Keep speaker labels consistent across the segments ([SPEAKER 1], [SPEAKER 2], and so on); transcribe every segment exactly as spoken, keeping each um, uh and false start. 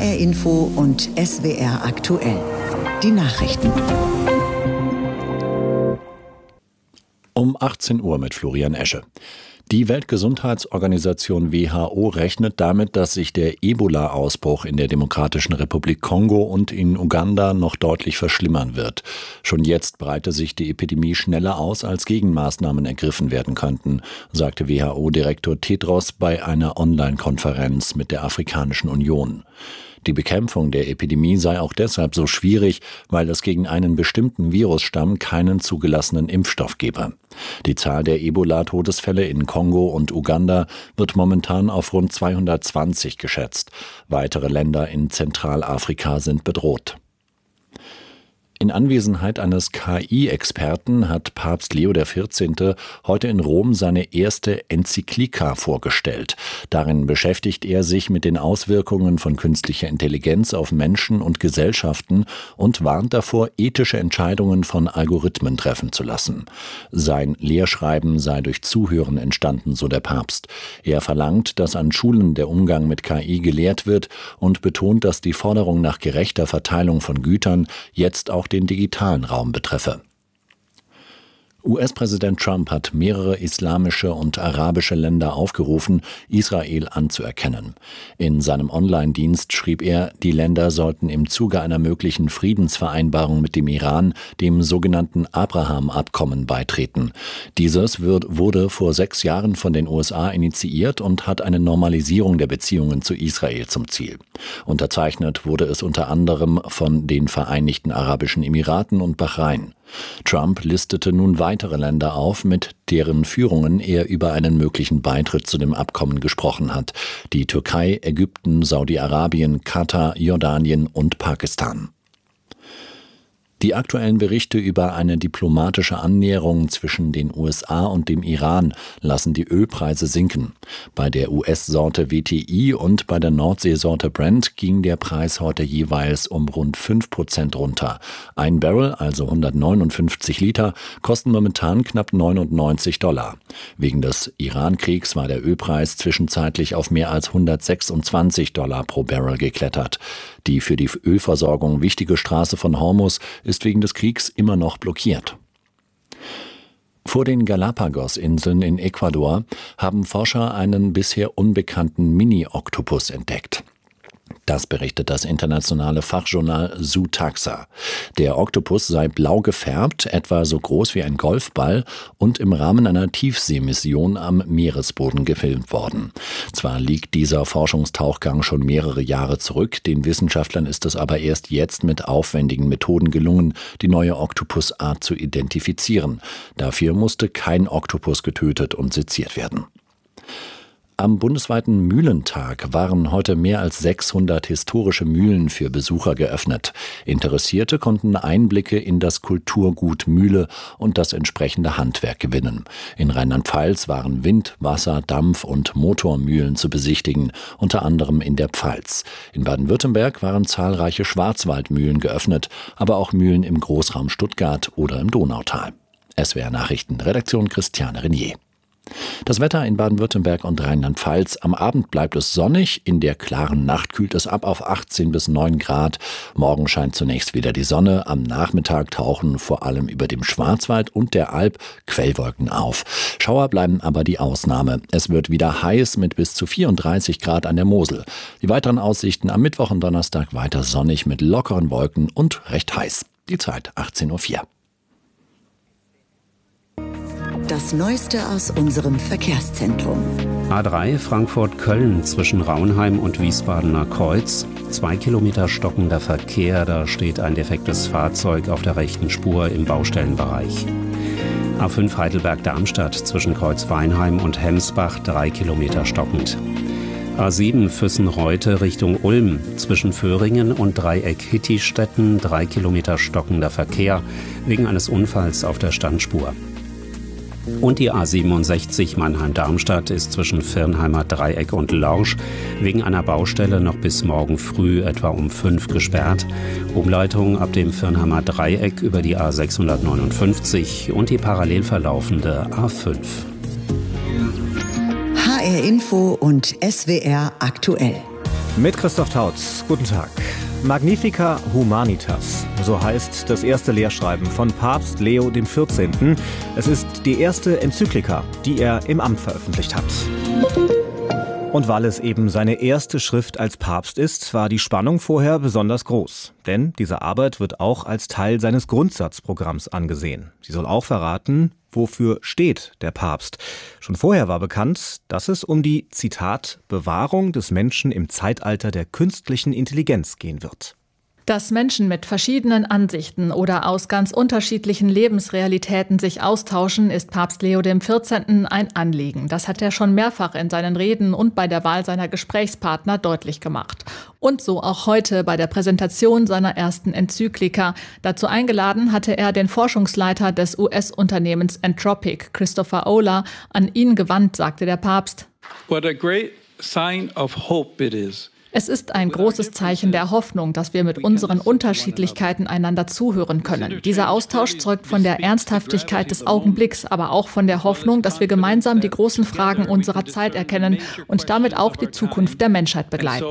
[SPEAKER 1] R Info und S W R aktuell. Die Nachrichten.
[SPEAKER 2] Um achtzehn Uhr mit Florian Esche. Die Weltgesundheitsorganisation W H O rechnet damit, dass sich der Ebola-Ausbruch in der Demokratischen Republik Kongo und in Uganda noch deutlich verschlimmern wird. Schon jetzt breite sich die Epidemie schneller aus, als Gegenmaßnahmen ergriffen werden könnten, sagte W H O-Direktor Tedros bei einer Online-Konferenz mit der Afrikanischen Union. Die Bekämpfung der Epidemie sei auch deshalb so schwierig, weil es gegen einen bestimmten Virusstamm keinen zugelassenen Impfstoff gebe. Die Zahl der Ebola-Todesfälle in Kongo und Uganda wird momentan auf rund zweihundertzwanzig geschätzt. Weitere Länder in Zentralafrika sind bedroht. In Anwesenheit eines K I-Experten hat Papst Leo der vierzehnte. heute in Rom seine erste Enzyklika vorgestellt. Darin beschäftigt er sich mit den Auswirkungen von künstlicher Intelligenz auf Menschen und Gesellschaften und warnt davor, ethische Entscheidungen von Algorithmen treffen zu lassen. Sein Lehrschreiben sei durch Zuhören entstanden, so der Papst. Er verlangt, dass an Schulen der Umgang mit K I gelehrt wird und betont, dass die Forderung nach gerechter Verteilung von Gütern jetzt auch den digitalen Raum betreffe. U S-Präsident Trump hat mehrere islamische und arabische Länder aufgerufen, Israel anzuerkennen. In seinem Online-Dienst schrieb er, die Länder sollten im Zuge einer möglichen Friedensvereinbarung mit dem Iran dem sogenannten Abraham-Abkommen beitreten. Dieses wird, wurde vor sechs Jahren von den U S A initiiert und hat eine Normalisierung der Beziehungen zu Israel zum Ziel. Unterzeichnet wurde es unter anderem von den Vereinigten Arabischen Emiraten und Bahrain. Trump listete nun weitere Länder auf, mit deren Führungen er über einen möglichen Beitritt zu dem Abkommen gesprochen hat. Die Türkei, Ägypten, Saudi-Arabien, Katar, Jordanien und Pakistan. Die aktuellen Berichte über eine diplomatische Annäherung zwischen den U S A und dem Iran lassen die Ölpreise sinken. Bei der U S-Sorte W T I und bei der Nordseesorte Brent ging der Preis heute jeweils um rund fünf Prozent runter. Ein Barrel, also hundertneunundfünfzig Liter, kosten momentan knapp neunundneunzig Dollar. Wegen des Iran-Kriegs war der Ölpreis zwischenzeitlich auf mehr als hundertsechsundzwanzig Dollar pro Barrel geklettert. Die für die Ölversorgung wichtige Straße von Hormuz ist wegen des Kriegs immer noch blockiert. Vor den Galapagos-Inseln in Ecuador haben Forscher einen bisher unbekannten Mini-Oktopus entdeckt. Das berichtet das internationale Fachjournal Zootaxa. Der Oktopus sei blau gefärbt, etwa so groß wie ein Golfball und im Rahmen einer Tiefseemission am Meeresboden gefilmt worden. Zwar liegt dieser Forschungstauchgang schon mehrere Jahre zurück, den Wissenschaftlern ist es aber erst jetzt mit aufwendigen Methoden gelungen, die neue Oktopusart zu identifizieren. Dafür musste kein Oktopus getötet und seziert werden. Am bundesweiten Mühlentag waren heute mehr als sechshundert historische Mühlen für Besucher geöffnet. Interessierte konnten Einblicke in das Kulturgut Mühle und das entsprechende Handwerk gewinnen. In Rheinland-Pfalz waren Wind-, Wasser-, Dampf- und Motormühlen zu besichtigen, unter anderem in der Pfalz. In Baden-Württemberg waren zahlreiche Schwarzwaldmühlen geöffnet, aber auch Mühlen im Großraum Stuttgart oder im Donautal. S W R Nachrichten, Redaktion Christiane Renier. Das Wetter in Baden-Württemberg und Rheinland-Pfalz. Am Abend bleibt es sonnig, in der klaren Nacht kühlt es ab auf achtzehn bis neun Grad. Morgen scheint zunächst wieder die Sonne. Am Nachmittag tauchen vor allem über dem Schwarzwald und der Alb Quellwolken auf. Schauer bleiben aber die Ausnahme. Es wird wieder heiß mit bis zu vierunddreißig Grad an der Mosel. Die weiteren Aussichten am Mittwoch und Donnerstag weiter sonnig mit lockeren Wolken und recht heiß. Die Zeit achtzehn Uhr vier.
[SPEAKER 1] Das Neueste aus unserem Verkehrszentrum.
[SPEAKER 3] A drei Frankfurt-Köln zwischen Raunheim und Wiesbadener Kreuz. Zwei Kilometer stockender Verkehr, da steht ein defektes Fahrzeug auf der rechten Spur im Baustellenbereich. A fünf Heidelberg-Darmstadt zwischen Kreuz-Weinheim und Hemsbach, drei Kilometer stockend. A sieben Füssen-Reute Richtung Ulm zwischen Föhringen und Dreieck-Hittistetten, drei Kilometer stockender Verkehr wegen eines Unfalls auf der Standspur. Und die A siebenundsechzig Mannheim-Darmstadt ist zwischen Firnheimer Dreieck und Lorsch wegen einer Baustelle noch bis morgen früh etwa um fünf gesperrt. Umleitung ab dem Firnheimer Dreieck über die A sechshundertneunundfünfzig und die parallel verlaufende A fünf.
[SPEAKER 1] H R Info und S W R aktuell.
[SPEAKER 4] Mit Christoph Tautz. Guten Tag. Magnifica Humanitas, so heißt das erste Lehrschreiben von Papst Leo der vierzehnte. Es ist die erste Enzyklika, die er im Amt veröffentlicht hat. Und weil es eben seine erste Schrift als Papst ist, war die Spannung vorher besonders groß. Denn diese Arbeit wird auch als Teil seines Grundsatzprogramms angesehen. Sie soll auch verraten, wofür steht der Papst. Schon vorher war bekannt, dass es um die, Zitat, Bewahrung des Menschen im Zeitalter der künstlichen Intelligenz gehen wird.
[SPEAKER 5] Dass Menschen mit verschiedenen Ansichten oder aus ganz unterschiedlichen Lebensrealitäten sich austauschen, ist Papst Leo der vierzehnte ein Anliegen. Das hat er schon mehrfach in seinen Reden und bei der Wahl seiner Gesprächspartner deutlich gemacht. Und so auch heute bei der Präsentation seiner ersten Enzyklika. Dazu eingeladen hatte er den Forschungsleiter des U S-Unternehmens Anthropic, Christopher Olah. An ihn gewandt, sagte der Papst:
[SPEAKER 6] What a great sign of hope it is.
[SPEAKER 5] Es ist ein großes Zeichen der Hoffnung, dass wir mit unseren Unterschiedlichkeiten einander zuhören können. Dieser Austausch zeugt von der Ernsthaftigkeit des Augenblicks, aber auch von der Hoffnung, dass wir gemeinsam die großen Fragen unserer Zeit erkennen und damit auch die Zukunft der Menschheit begleiten.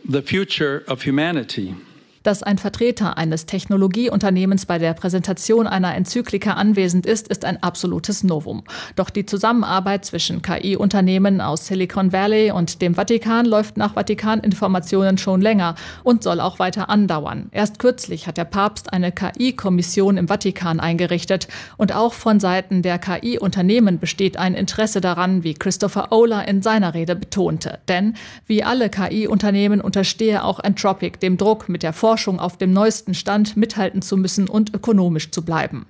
[SPEAKER 5] Dass ein Vertreter eines Technologieunternehmens bei der Präsentation einer Enzyklika anwesend ist, ist ein absolutes Novum. Doch die Zusammenarbeit zwischen K I-Unternehmen aus Silicon Valley und dem Vatikan läuft nach Vatikan-Informationen schon länger und soll auch weiter andauern. Erst kürzlich hat der Papst eine K I-Kommission im Vatikan eingerichtet. Und auch von Seiten der K I-Unternehmen besteht ein Interesse daran, wie Christopher Olah in seiner Rede betonte. Denn wie alle K I-Unternehmen unterstehe auch Anthropic dem Druck, mit der Forschung Forschung auf dem neuesten Stand mithalten zu müssen und ökonomisch zu bleiben.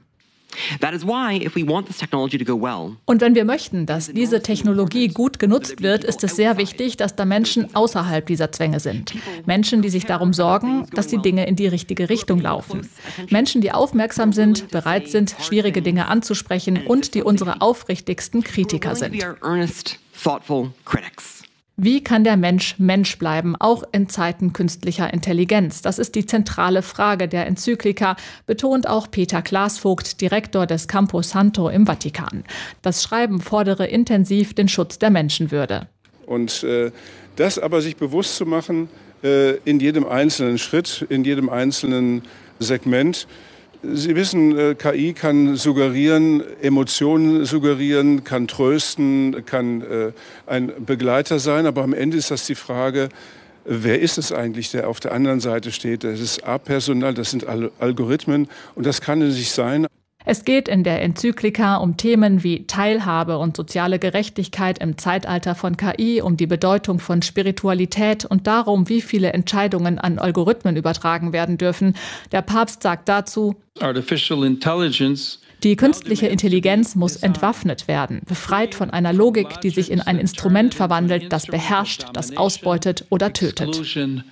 [SPEAKER 5] Und wenn wir möchten, dass diese Technologie gut genutzt wird, ist es sehr wichtig, dass da Menschen außerhalb dieser Zwänge sind. Menschen, die sich darum sorgen, dass die Dinge in die richtige Richtung laufen. Menschen, die aufmerksam sind, bereit sind, schwierige Dinge anzusprechen und die unsere aufrichtigsten Kritiker sind. Wie kann der Mensch Mensch bleiben, auch in Zeiten künstlicher Intelligenz? Das ist die zentrale Frage der Enzyklika, betont auch Peter Glasvogt, Direktor des Campo Santo im Vatikan. Das Schreiben fordere intensiv den Schutz der Menschenwürde.
[SPEAKER 7] Und äh, das aber sich bewusst zu machen, äh, in jedem einzelnen Schritt, in jedem einzelnen Segment. Sie wissen, K I kann suggerieren, Emotionen suggerieren, kann trösten, kann äh, ein Begleiter sein. Aber am Ende ist das die Frage, wer ist es eigentlich, der auf der anderen Seite steht? Das ist apersonal, das sind Algorithmen und das kann es nicht sein.
[SPEAKER 5] Es geht in der Enzyklika um Themen wie Teilhabe und soziale Gerechtigkeit im Zeitalter von K I, um die Bedeutung von Spiritualität und darum, wie viele Entscheidungen an Algorithmen übertragen werden dürfen. Der Papst sagt dazu:
[SPEAKER 6] Artificial intelligence
[SPEAKER 5] Die künstliche Intelligenz muss entwaffnet werden, befreit von einer Logik, die sich in ein Instrument verwandelt, das beherrscht, das ausbeutet oder tötet.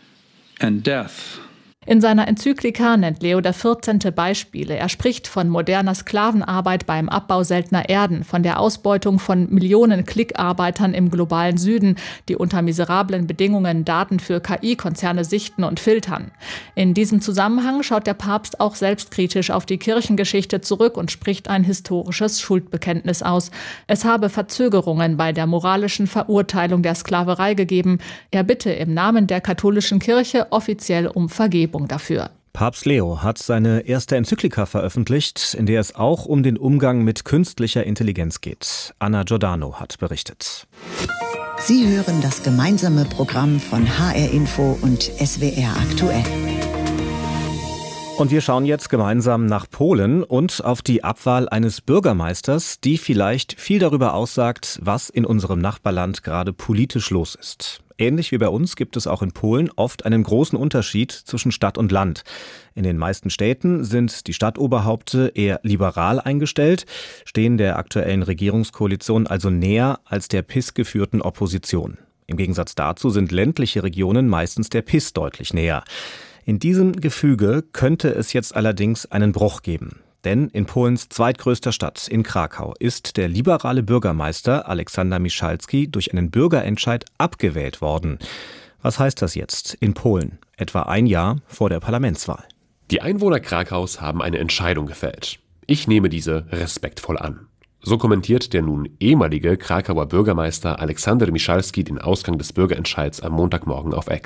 [SPEAKER 5] In seiner Enzyklika nennt Leo der vierzehnte Beispiele. Er spricht von moderner Sklavenarbeit beim Abbau seltener Erden, von der Ausbeutung von Millionen Klickarbeitern im globalen Süden, die unter miserablen Bedingungen Daten für K I-Konzerne sichten und filtern. In diesem Zusammenhang schaut der Papst auch selbstkritisch auf die Kirchengeschichte zurück und spricht ein historisches Schuldbekenntnis aus. Es habe Verzögerungen bei der moralischen Verurteilung der Sklaverei gegeben. Er bitte im Namen der katholischen Kirche offiziell um Vergebung dafür.
[SPEAKER 4] Papst Leo hat seine erste Enzyklika veröffentlicht, in der es auch um den Umgang mit künstlicher Intelligenz geht. Anna Giordano hat berichtet.
[SPEAKER 1] Sie hören das gemeinsame Programm von H R Info und S W R aktuell.
[SPEAKER 4] Und wir schauen jetzt gemeinsam nach Polen und auf die Abwahl eines Bürgermeisters, die vielleicht viel darüber aussagt, was in unserem Nachbarland gerade politisch los ist. Ähnlich wie bei uns gibt es auch in Polen oft einen großen Unterschied zwischen Stadt und Land. In den meisten Städten sind die Stadtoberhaupte eher liberal eingestellt, stehen der aktuellen Regierungskoalition also näher als der P I S geführten Opposition. Im Gegensatz dazu sind ländliche Regionen meistens der P I S deutlich näher. In diesem Gefüge könnte es jetzt allerdings einen Bruch geben. Denn in Polens zweitgrößter Stadt, in Krakau, ist der liberale Bürgermeister Aleksander Miszalski durch einen Bürgerentscheid abgewählt worden. Was heißt das jetzt in Polen, etwa ein Jahr vor der Parlamentswahl?
[SPEAKER 8] Die Einwohner Krakaus haben eine Entscheidung gefällt. Ich nehme diese respektvoll an. So kommentiert der nun ehemalige Krakauer Bürgermeister Aleksander Miszalski den Ausgang des Bürgerentscheids am Montagmorgen auf X.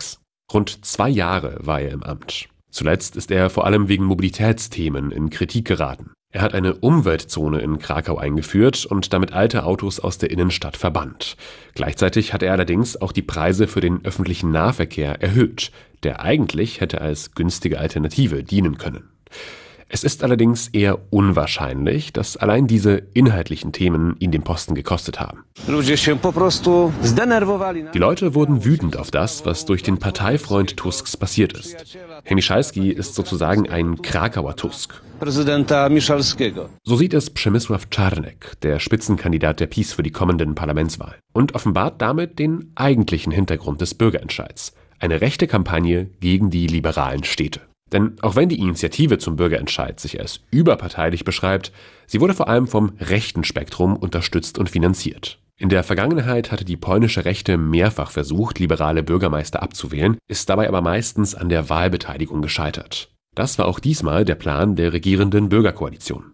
[SPEAKER 8] Rund zwei Jahre war er im Amt. Zuletzt ist er vor allem wegen Mobilitätsthemen in Kritik geraten. Er hat eine Umweltzone in Krakau eingeführt und damit alte Autos aus der Innenstadt verbannt. Gleichzeitig hat er allerdings auch die Preise für den öffentlichen Nahverkehr erhöht, der eigentlich hätte als günstige Alternative dienen können. Es ist allerdings eher unwahrscheinlich, dass allein diese inhaltlichen Themen ihn den Posten gekostet haben. Die Leute wurden wütend auf das, was durch den Parteifreund Tusks passiert ist. Herr Michalski ist sozusagen ein Krakauer Tusk. So sieht es Przemysław Czarnek, der Spitzenkandidat der PiS für die kommenden Parlamentswahlen, und offenbart damit den eigentlichen Hintergrund des Bürgerentscheids: eine rechte Kampagne gegen die liberalen Städte. Denn auch wenn die Initiative zum Bürgerentscheid sich als überparteilich beschreibt, sie wurde vor allem vom rechten Spektrum unterstützt und finanziert. In der Vergangenheit hatte die polnische Rechte mehrfach versucht, liberale Bürgermeister abzuwählen, ist dabei aber meistens an der Wahlbeteiligung gescheitert. Das war auch diesmal der Plan der regierenden Bürgerkoalition.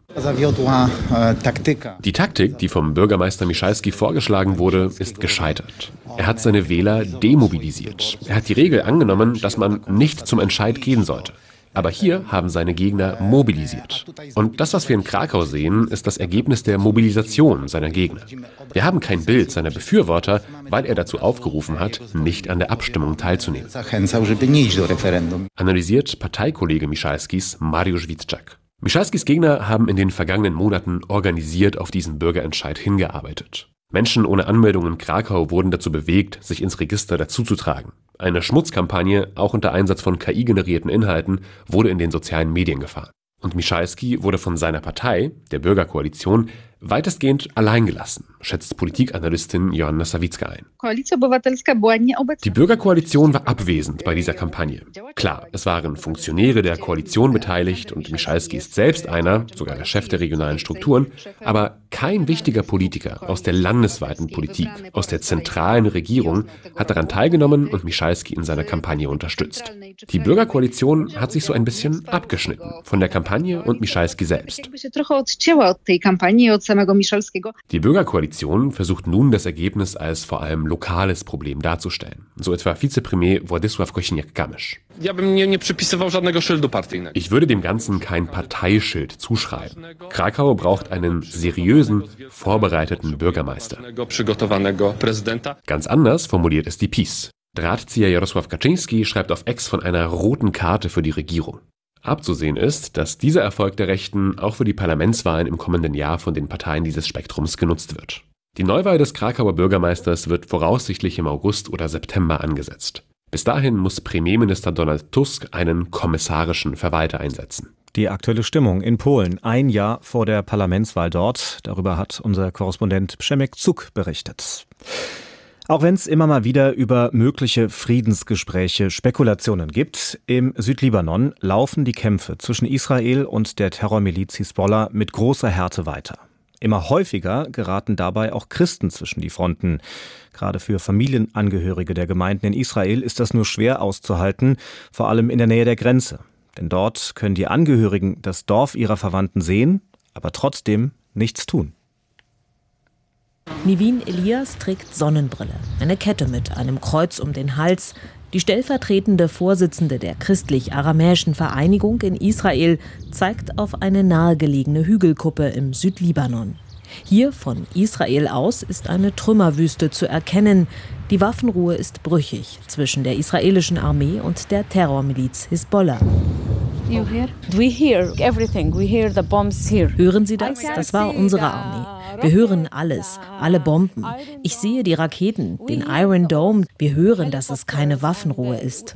[SPEAKER 8] Die Taktik, die vom Bürgermeister Michalski vorgeschlagen wurde, ist gescheitert. Er hat seine Wähler demobilisiert. Er hat die Regel angenommen, dass man nicht zum Entscheid gehen sollte. Aber hier haben seine Gegner mobilisiert. Und das, was wir in Krakau sehen, ist das Ergebnis der Mobilisation seiner Gegner. Wir haben kein Bild seiner Befürworter, weil er dazu aufgerufen hat, nicht an der Abstimmung teilzunehmen. Analysiert Parteikollege Michalskis Mariusz Witczak. Michalskis Gegner haben in den vergangenen Monaten organisiert auf diesen Bürgerentscheid hingearbeitet. Menschen ohne Anmeldung in Krakau wurden dazu bewegt, sich ins Register dazuzutragen. Eine Schmutzkampagne, auch unter Einsatz von K I-generierten Inhalten, wurde in den sozialen Medien gefahren. Und Michalski wurde von seiner Partei, der Bürgerkoalition, weitestgehend allein gelassen, schätzt Politikanalystin Joanna Sawicka ein. Die Bürgerkoalition war abwesend bei dieser Kampagne. Klar, es waren Funktionäre der Koalition beteiligt und Michalski ist selbst einer, sogar der Chef der regionalen Strukturen, aber kein wichtiger Politiker aus der landesweiten Politik, aus der zentralen Regierung hat daran teilgenommen und Michalski in seiner Kampagne unterstützt. Die Bürgerkoalition hat sich so ein bisschen abgeschnitten von der Kampagne und Michalski selbst. Die Bürgerkoalition versucht nun, das Ergebnis als vor allem lokales Problem darzustellen. So etwa Vizepremier Władysław Kosiniak-Kamysz. Ich würde dem Ganzen kein Parteischild zuschreiben. Krakau braucht einen seriösen, vorbereiteten Bürgermeister. Ganz anders formuliert es die PiS. Drahtzieher Jarosław Kaczyński schreibt auf X von einer roten Karte für die Regierung. Abzusehen ist, dass dieser Erfolg der Rechten auch für die Parlamentswahlen im kommenden Jahr von den Parteien dieses Spektrums genutzt wird. Die Neuwahl des Krakauer Bürgermeisters wird voraussichtlich im August oder September angesetzt. Bis dahin muss Premierminister Donald Tusk einen kommissarischen Verwalter einsetzen.
[SPEAKER 4] Die aktuelle Stimmung in Polen, ein Jahr vor der Parlamentswahl dort. Darüber hat unser Korrespondent Przemek Zuk berichtet. Auch wenn es immer mal wieder über mögliche Friedensgespräche Spekulationen gibt, im Südlibanon laufen die Kämpfe zwischen Israel und der Terrormiliz Hisbollah mit großer Härte weiter. Immer häufiger geraten dabei auch Christen zwischen die Fronten. Gerade für Familienangehörige der Gemeinden in Israel ist das nur schwer auszuhalten, vor allem in der Nähe der Grenze. Denn dort können die Angehörigen das Dorf ihrer Verwandten sehen, aber trotzdem nichts tun.
[SPEAKER 9] Nivin Elias trägt Sonnenbrille, eine Kette mit einem Kreuz um den Hals. Die stellvertretende Vorsitzende der christlich-aramäischen Vereinigung in Israel zeigt auf eine nahegelegene Hügelkuppe im Südlibanon. Hier von Israel aus ist eine Trümmerwüste zu erkennen. Die Waffenruhe ist brüchig zwischen der israelischen Armee und der Terrormiliz Hisbollah. Hören Sie das? Das war unsere Armee. Wir hören alles, alle Bomben. Ich sehe die Raketen, den Iron Dome. Wir hören, dass es keine Waffenruhe ist.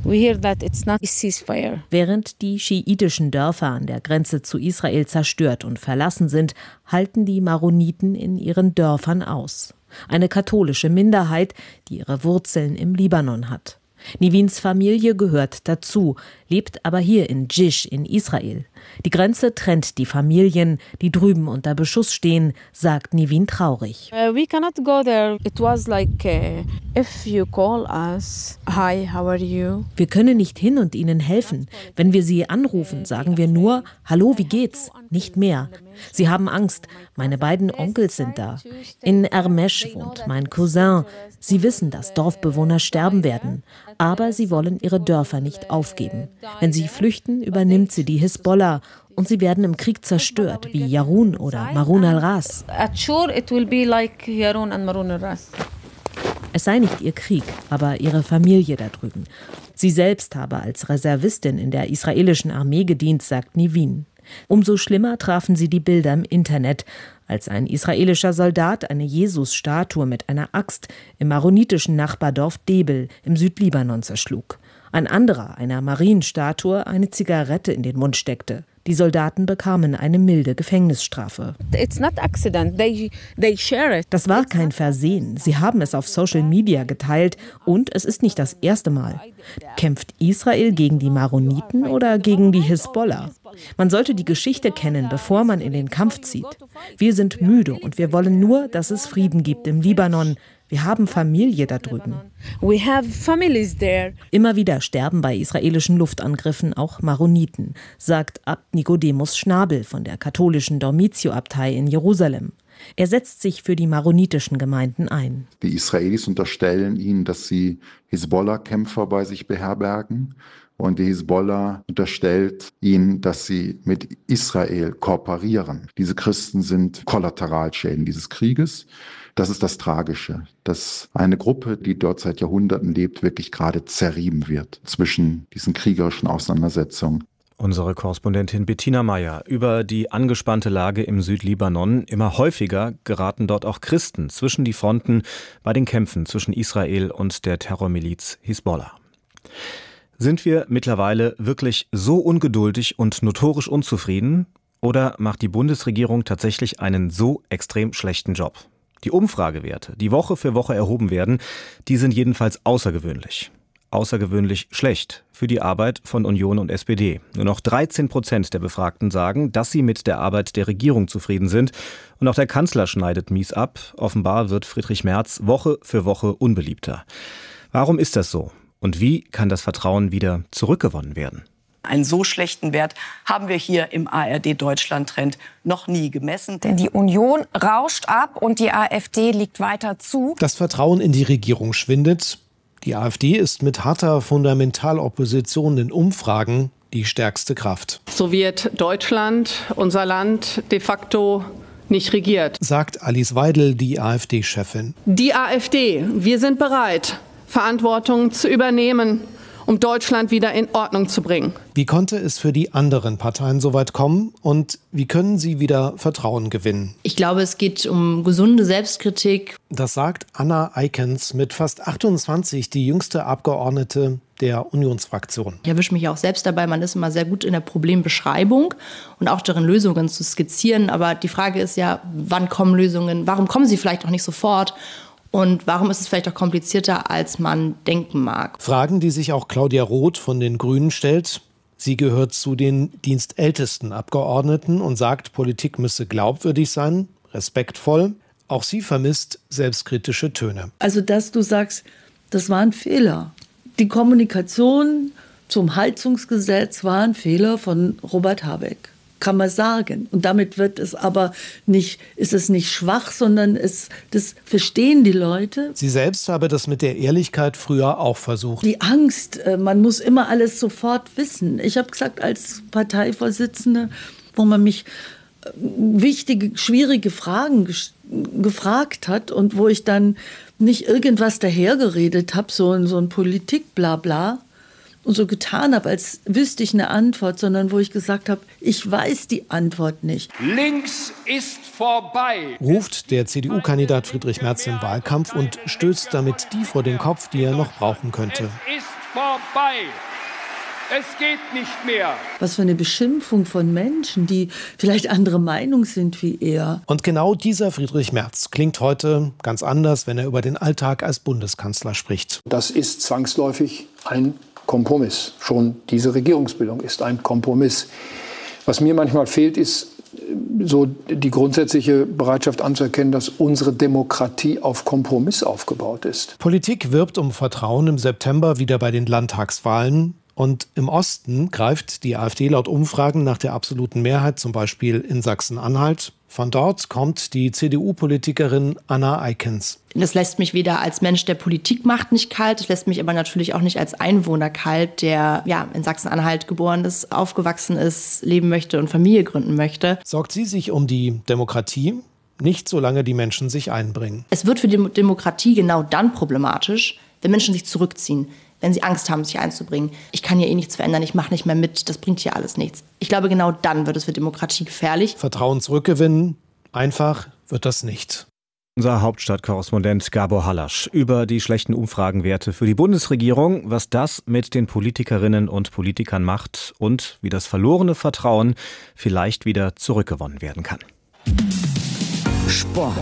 [SPEAKER 9] Während die schiitischen Dörfer an der Grenze zu Israel zerstört und verlassen sind, halten die Maroniten in ihren Dörfern aus. Eine katholische Minderheit, die ihre Wurzeln im Libanon hat. Nivins Familie gehört dazu, lebt aber hier in Jish in Israel. Die Grenze trennt die Familien, die drüben unter Beschuss stehen, sagt Nivin traurig.
[SPEAKER 10] Uh, we cannot go there. It was like uh, if you call us, hi, how are you?
[SPEAKER 9] Wir können nicht hin und ihnen helfen. Wenn wir sie anrufen, sagen wir nur, hallo, wie geht's? Nicht mehr. Sie haben Angst. Meine beiden Onkels sind da. In Ermesch wohnt mein Cousin. Sie wissen, dass Dorfbewohner sterben werden. Aber sie wollen ihre Dörfer nicht aufgeben. Wenn sie flüchten, übernimmt sie die Hisbollah. Und sie werden im Krieg zerstört, wie Yarun oder Marun al-Ras. Es sei nicht ihr Krieg, aber ihre Familie da drüben. Sie selbst habe als Reservistin in der israelischen Armee gedient, sagt Nivin. Umso schlimmer trafen sie die Bilder im Internet, als ein israelischer Soldat eine Jesus-Statue mit einer Axt im maronitischen Nachbardorf Debel im Südlibanon zerschlug. Ein anderer einer Marienstatue eine Zigarette in den Mund steckte. Die Soldaten bekamen eine milde Gefängnisstrafe. Das war kein Versehen. Sie haben es auf Social Media geteilt und es ist nicht das erste Mal. Kämpft Israel gegen die Maroniten oder gegen die Hisbollah? Man sollte die Geschichte kennen, bevor man in den Kampf zieht. Wir sind müde und wir wollen nur, dass es Frieden gibt im Libanon. Wir haben Familie da drüben. We have families there. Immer wieder sterben bei israelischen Luftangriffen auch Maroniten, sagt Abt Nikodemus Schnabel von der katholischen Dormitio-Abtei in Jerusalem. Er setzt sich für die maronitischen Gemeinden ein.
[SPEAKER 11] Die Israelis unterstellen ihnen, dass sie Hisbollah-Kämpfer bei sich beherbergen. Und die Hisbollah unterstellt ihnen, dass sie mit Israel kooperieren. Diese Christen sind Kollateralschäden dieses Krieges. Das ist das Tragische, dass eine Gruppe, die dort seit Jahrhunderten lebt, wirklich gerade zerrieben wird zwischen diesen kriegerischen Auseinandersetzungen.
[SPEAKER 4] Unsere Korrespondentin Bettina Meyer über die angespannte Lage im Südlibanon. Immer häufiger geraten dort auch Christen zwischen die Fronten bei den Kämpfen zwischen Israel und der Terrormiliz Hisbollah. Sind wir mittlerweile wirklich so ungeduldig und notorisch unzufrieden? Oder macht die Bundesregierung tatsächlich einen so extrem schlechten Job? Die Umfragewerte, die Woche für Woche erhoben werden, die sind jedenfalls außergewöhnlich. Außergewöhnlich schlecht für die Arbeit von Union und S P D. Nur noch dreizehn Prozent der Befragten sagen, dass sie mit der Arbeit der Regierung zufrieden sind. Und auch der Kanzler schneidet mies ab. Offenbar wird Friedrich Merz Woche für Woche unbeliebter. Warum ist das so? Und wie kann das Vertrauen wieder zurückgewonnen werden?
[SPEAKER 12] Einen so schlechten Wert haben wir hier im A R D-Deutschland-Trend noch nie gemessen.
[SPEAKER 13] Denn die Union rauscht ab und die AfD liegt weiter zu.
[SPEAKER 14] Das Vertrauen in die Regierung schwindet. Die AfD ist mit harter Fundamentalopposition in Umfragen die stärkste Kraft.
[SPEAKER 15] So wird Deutschland, unser Land, de facto nicht regiert,
[SPEAKER 14] sagt Alice Weidel, die AfD-Chefin.
[SPEAKER 15] Die AfD, wir sind bereit, Verantwortung zu übernehmen, um Deutschland wieder in Ordnung zu bringen.
[SPEAKER 14] Wie konnte es für die anderen Parteien so weit kommen und wie können sie wieder Vertrauen gewinnen?
[SPEAKER 16] Ich glaube, es geht um gesunde Selbstkritik.
[SPEAKER 14] Das sagt Anna Eikens, mit fast achtundzwanzig die jüngste Abgeordnete der Unionsfraktion.
[SPEAKER 16] Ich erwische mich auch selbst dabei, man ist immer sehr gut in der Problembeschreibung und auch darin, Lösungen zu skizzieren. Aber die Frage ist ja, wann kommen Lösungen? Warum kommen sie vielleicht auch nicht sofort? Und warum ist es vielleicht auch komplizierter, als man denken mag?
[SPEAKER 14] Fragen, die sich auch Claudia Roth von den Grünen stellt. Sie gehört zu den dienstältesten Abgeordneten und sagt, Politik müsse glaubwürdig sein, respektvoll. Auch sie vermisst selbstkritische Töne.
[SPEAKER 17] Also, dass du sagst, das war ein Fehler. Die Kommunikation zum Heizungsgesetz war ein Fehler von Robert Habeck. Kann man sagen. Und damit wird es aber nicht, ist es nicht schwach, sondern es, das verstehen die Leute.
[SPEAKER 14] Sie selbst habe das mit der Ehrlichkeit früher auch versucht.
[SPEAKER 17] Die Angst, man muss immer alles sofort wissen. Ich habe gesagt, als Parteivorsitzende, wo man mich wichtige, schwierige Fragen gefragt hat und wo ich dann nicht irgendwas dahergeredet habe, so, so ein Politik-Blabla, und so getan habe, als wüsste ich eine Antwort, sondern wo ich gesagt habe, ich weiß die Antwort nicht.
[SPEAKER 18] Links ist vorbei,
[SPEAKER 14] ruft der C D U-Kandidat Friedrich Merz im Wahlkampf und stößt damit die vor den Kopf, die er noch brauchen könnte.
[SPEAKER 18] Es ist vorbei. Es geht nicht mehr.
[SPEAKER 17] Was für eine Beschimpfung von Menschen, die vielleicht andere Meinung sind wie er.
[SPEAKER 14] Und genau dieser Friedrich Merz klingt heute ganz anders, wenn er über den Alltag als Bundeskanzler spricht.
[SPEAKER 19] Das ist zwangsläufig ein Kompromiss. Schon diese Regierungsbildung ist ein Kompromiss. Was mir manchmal fehlt, ist so die grundsätzliche Bereitschaft anzuerkennen, dass unsere Demokratie auf Kompromiss aufgebaut ist.
[SPEAKER 14] Politik wirbt um Vertrauen im September wieder bei den Landtagswahlen. Und im Osten greift die AfD laut Umfragen nach der absoluten Mehrheit, zum Beispiel in Sachsen-Anhalt. Von dort kommt die C D U-Politikerin Anna Eikens.
[SPEAKER 16] Das lässt mich weder als Mensch, der Politik macht, nicht kalt. Das lässt mich aber natürlich auch nicht als Einwohner kalt, der ja in Sachsen-Anhalt geboren ist, aufgewachsen ist, leben möchte und Familie gründen möchte.
[SPEAKER 14] Sorgt sie sich um die Demokratie? Nicht, solange die Menschen sich einbringen.
[SPEAKER 16] Es wird für die Demokratie genau dann problematisch, wenn Menschen sich zurückziehen, wenn sie Angst haben, sich einzubringen. Ich kann hier eh nichts verändern, ich mache nicht mehr mit, das bringt hier alles nichts. Ich glaube, genau dann wird es für Demokratie gefährlich.
[SPEAKER 14] Vertrauen zurückgewinnen, einfach wird das nicht.
[SPEAKER 4] Unser Hauptstadtkorrespondent Gabor Hallasch über die schlechten Umfragenwerte für die Bundesregierung, was das mit den Politikerinnen und Politikern macht und wie das verlorene Vertrauen vielleicht wieder zurückgewonnen werden kann.
[SPEAKER 1] Sport.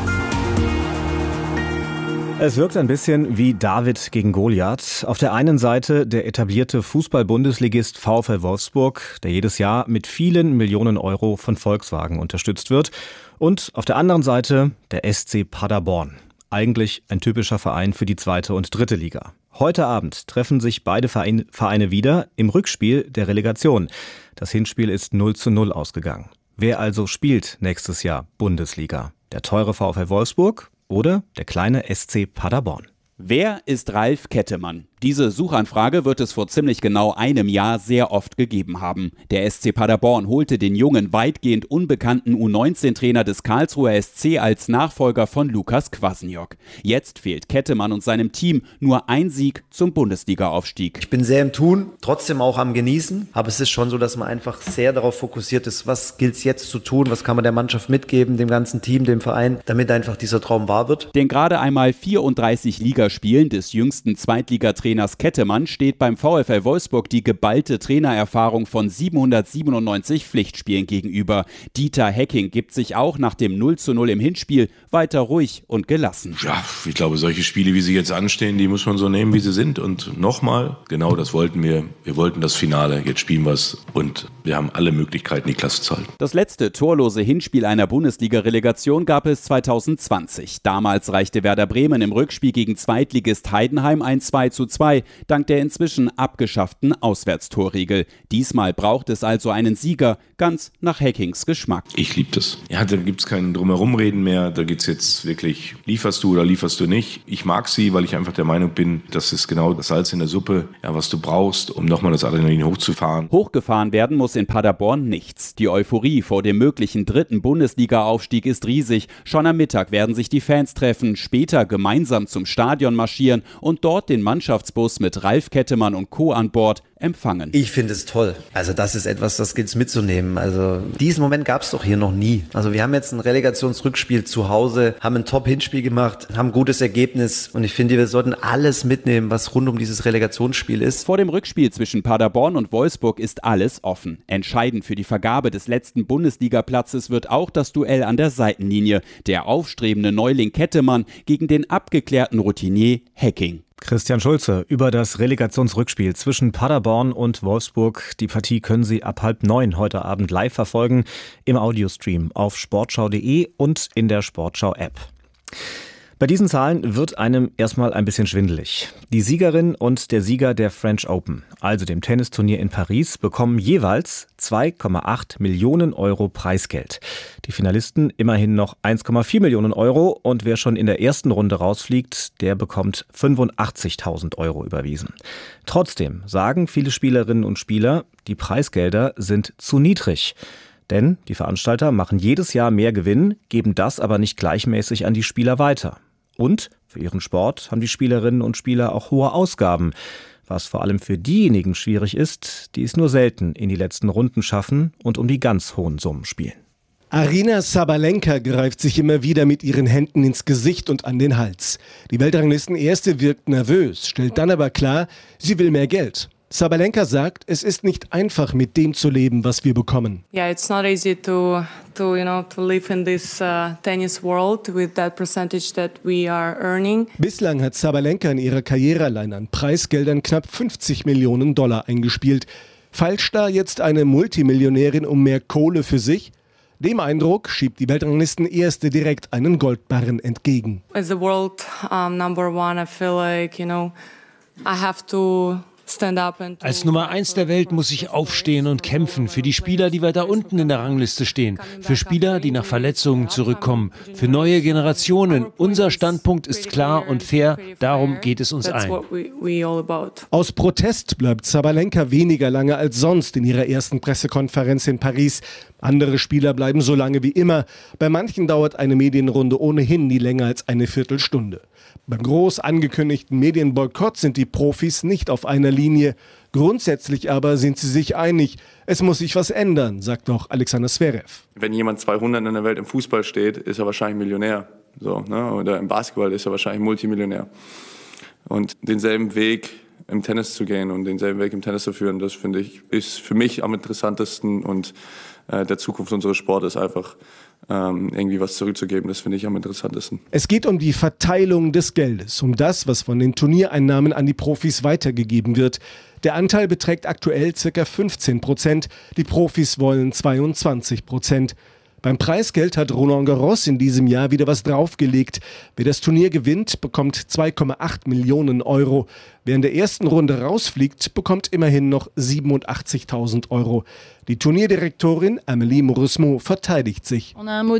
[SPEAKER 4] Es wirkt ein bisschen wie David gegen Goliath. Auf der einen Seite der etablierte Fußball-Bundesligist VfL Wolfsburg, der jedes Jahr mit vielen Millionen Euro von Volkswagen unterstützt wird. Und auf der anderen Seite der S C Paderborn. Eigentlich ein typischer Verein für die zweite und dritte Liga. Heute Abend treffen sich beide Vereine wieder im Rückspiel der Relegation. Das Hinspiel ist null zu null ausgegangen. Wer also spielt nächstes Jahr Bundesliga? Der teure VfL Wolfsburg oder der kleine S C Paderborn?
[SPEAKER 20] Wer ist Ralf Kettemann? Diese Suchanfrage wird es vor ziemlich genau einem Jahr sehr oft gegeben haben. Der S C Paderborn holte den jungen, weitgehend unbekannten U neunzehn Trainer des Karlsruher S C als Nachfolger von Lukas Kwasniok. Jetzt fehlt Kettemann und seinem Team nur ein Sieg zum Bundesliga-Aufstieg.
[SPEAKER 21] Ich bin sehr im Tun, trotzdem auch am Genießen. Aber es ist schon so, dass man einfach sehr darauf fokussiert ist, was gilt es jetzt zu tun, was kann man der Mannschaft mitgeben, dem ganzen Team, dem Verein, damit einfach dieser Traum wahr wird.
[SPEAKER 20] Den gerade einmal vierunddreißig Ligaspielen des jüngsten Zweitligatrainers Trainers Kettemann steht beim VfL Wolfsburg die geballte Trainererfahrung von siebenhundertsiebenundneunzig Pflichtspielen gegenüber. Dieter Hecking gibt sich auch nach dem null zu null im Hinspiel weiter ruhig und gelassen.
[SPEAKER 22] Ja, ich glaube, solche Spiele, wie sie jetzt anstehen, die muss man so nehmen, wie sie sind. Und nochmal, genau das wollten wir. Wir wollten das Finale, jetzt spielen wir es und wir haben alle Möglichkeiten, die Klasse zu halten.
[SPEAKER 20] Das letzte torlose Hinspiel einer Bundesliga-Relegation gab es zweitausendzwanzig. Damals reichte Werder Bremen im Rückspiel gegen Zweitligist Heidenheim ein zwei zu zwei, dank der inzwischen abgeschafften Auswärtstorregel. Diesmal braucht es also einen Sieger, ganz nach Heckings Geschmack.
[SPEAKER 22] Ich liebe das. Ja, da gibt es kein Drumherumreden mehr. Da geht es jetzt wirklich, lieferst du oder lieferst du nicht. Ich mag sie, weil ich einfach der Meinung bin, das ist genau das Salz in der Suppe, ja, was du brauchst, um nochmal das Adrenalin hochzufahren.
[SPEAKER 20] Hochgefahren werden muss in Paderborn nichts. Die Euphorie vor dem möglichen dritten Bundesliga-Aufstieg ist riesig. Schon am Mittag werden sich die Fans treffen, später gemeinsam zum Stadion marschieren und dort den Mannschaftsbus mit Ralf Kettemann und Co. an Bord empfangen.
[SPEAKER 21] Ich finde es toll. Also das ist etwas, das gilt es mitzunehmen. Also diesen Moment gab es doch hier noch nie. Also wir haben jetzt ein Relegationsrückspiel zu Hause, haben ein Top-Hinspiel gemacht, haben ein gutes Ergebnis und ich finde, wir sollten alles mitnehmen, was rund um dieses Relegationsspiel ist.
[SPEAKER 20] Vor dem Rückspiel zwischen Paderborn und Wolfsburg ist alles offen. Entscheidend für die Vergabe des letzten Bundesliga-Platzes wird auch das Duell an der Seitenlinie. Der aufstrebende Neuling Kettemann gegen den abgeklärten Routinier Hecking.
[SPEAKER 4] Christian Schulze über das Relegationsrückspiel zwischen Paderborn und Wolfsburg. Die Partie können Sie ab halb neun heute Abend live verfolgen im Audiostream auf sportschau punkt de und in der Sportschau-App. Bei diesen Zahlen wird einem erstmal ein bisschen schwindelig. Die Siegerin und der Sieger der French Open, also dem Tennisturnier in Paris, bekommen jeweils zwei Komma acht Millionen Euro Preisgeld. Die Finalisten immerhin noch eins Komma vier Millionen Euro und wer schon in der ersten Runde rausfliegt, der bekommt fünfundachtzigtausend Euro überwiesen. Trotzdem sagen viele Spielerinnen und Spieler, die Preisgelder sind zu niedrig. Denn die Veranstalter machen jedes Jahr mehr Gewinn, geben das aber nicht gleichmäßig an die Spieler weiter. Und für ihren Sport haben die Spielerinnen und Spieler auch hohe Ausgaben, was vor allem für diejenigen schwierig ist, die es nur selten in die letzten Runden schaffen und um die ganz hohen Summen spielen.
[SPEAKER 23] Aryna Sabalenka greift sich immer wieder mit ihren Händen ins Gesicht und an den Hals. Die Weltranglistenerste wirkt nervös, stellt dann aber klar, sie will mehr Geld. Sabalenka sagt, es ist nicht einfach, mit dem zu leben, was wir bekommen.
[SPEAKER 10] Yeah, it's not easy to to you know to live in this uh, tennis world with that percentage that we are earning.
[SPEAKER 23] Bislang hat Sabalenka in ihrer Karriere allein an Preisgeldern knapp fünfzig Millionen Dollar eingespielt. Falsch da jetzt eine Multimillionärin um mehr Kohle für sich? Dem Eindruck schiebt die Weltranglistenerste direkt einen Goldbarren entgegen.
[SPEAKER 10] As the world um, number one, I feel like you know I have to
[SPEAKER 2] Als Nummer eins der Welt muss ich aufstehen und kämpfen für die Spieler, die weiter unten in der Rangliste stehen, für Spieler, die nach Verletzungen zurückkommen, für neue Generationen. Unser Standpunkt ist klar und fair, darum geht es uns allen.
[SPEAKER 23] Aus Protest bleibt Sabalenka weniger lange als sonst in ihrer ersten Pressekonferenz in Paris. Andere Spieler bleiben so lange wie immer. Bei manchen dauert eine Medienrunde ohnehin nie länger als eine Viertelstunde. Beim groß angekündigten Medienboykott sind die Profis nicht auf einer Linie. Grundsätzlich aber sind sie sich einig. Es muss sich was ändern, sagt auch Alexander Zverev.
[SPEAKER 3] Wenn jemand zweihundert in der Welt im Fußball steht, ist er wahrscheinlich Millionär. So, ne? Oder im Basketball ist er wahrscheinlich Multimillionär. Und denselben Weg im Tennis zu gehen und denselben Weg im Tennis zu führen, das finde ich, ist für mich am interessantesten und äh, der Zukunft unseres Sportes einfach ähm, irgendwie was zurückzugeben, das finde ich am interessantesten.
[SPEAKER 23] Es geht um die Verteilung des Geldes, um das, was von den Turniereinnahmen an die Profis weitergegeben wird. Der Anteil beträgt aktuell ca. fünfzehn Prozent, die Profis wollen zweiundzwanzig Prozent. Beim Preisgeld hat Roland Garros in diesem Jahr wieder was draufgelegt. Wer das Turnier gewinnt, bekommt zwei Komma acht Millionen Euro. Wer in der ersten Runde rausfliegt, bekommt immerhin noch siebenundachtzigtausend Euro. Die Turnierdirektorin Amélie Mauresmo verteidigt sich.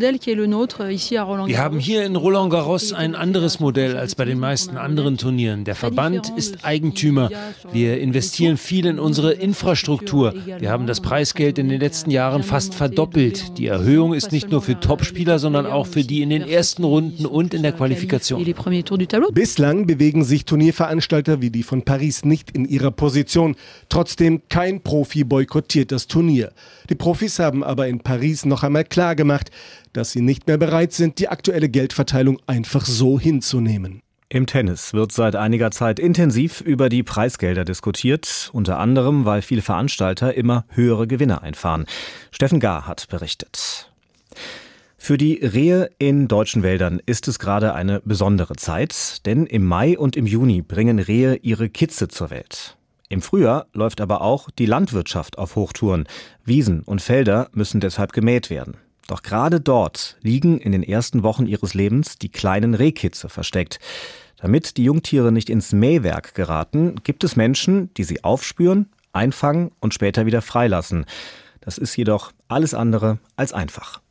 [SPEAKER 2] Wir haben hier in Roland Garros ein anderes Modell als bei den meisten anderen Turnieren. Der Verband ist Eigentümer. Wir investieren viel in unsere Infrastruktur. Wir haben das Preisgeld in den letzten Jahren fast verdoppelt. Die Erhöhung ist nicht nur für Topspieler, sondern auch für die in den ersten Runden und in der Qualifikation.
[SPEAKER 23] Bislang bewegen sich Turnierveranstalter wie die von Paris nicht in ihrer Position. Trotzdem, kein Profi boykottiert das Turnier. Die Profis haben aber in Paris noch einmal klargemacht, dass sie nicht mehr bereit sind, die aktuelle Geldverteilung einfach so hinzunehmen.
[SPEAKER 4] Im Tennis wird seit einiger Zeit intensiv über die Preisgelder diskutiert, unter anderem, weil viele Veranstalter immer höhere Gewinne einfahren. Steffen Gahr hat berichtet. Für die Rehe in deutschen Wäldern ist es gerade eine besondere Zeit, denn im Mai und im Juni bringen Rehe ihre Kitze zur Welt. Im Frühjahr läuft aber auch die Landwirtschaft auf Hochtouren. Wiesen und Felder müssen deshalb gemäht werden. Doch gerade dort liegen in den ersten Wochen ihres Lebens die kleinen Rehkitze versteckt. Damit die Jungtiere nicht ins Mähwerk geraten, gibt es Menschen, die sie aufspüren, einfangen und später wieder freilassen. Das ist jedoch alles andere als einfach.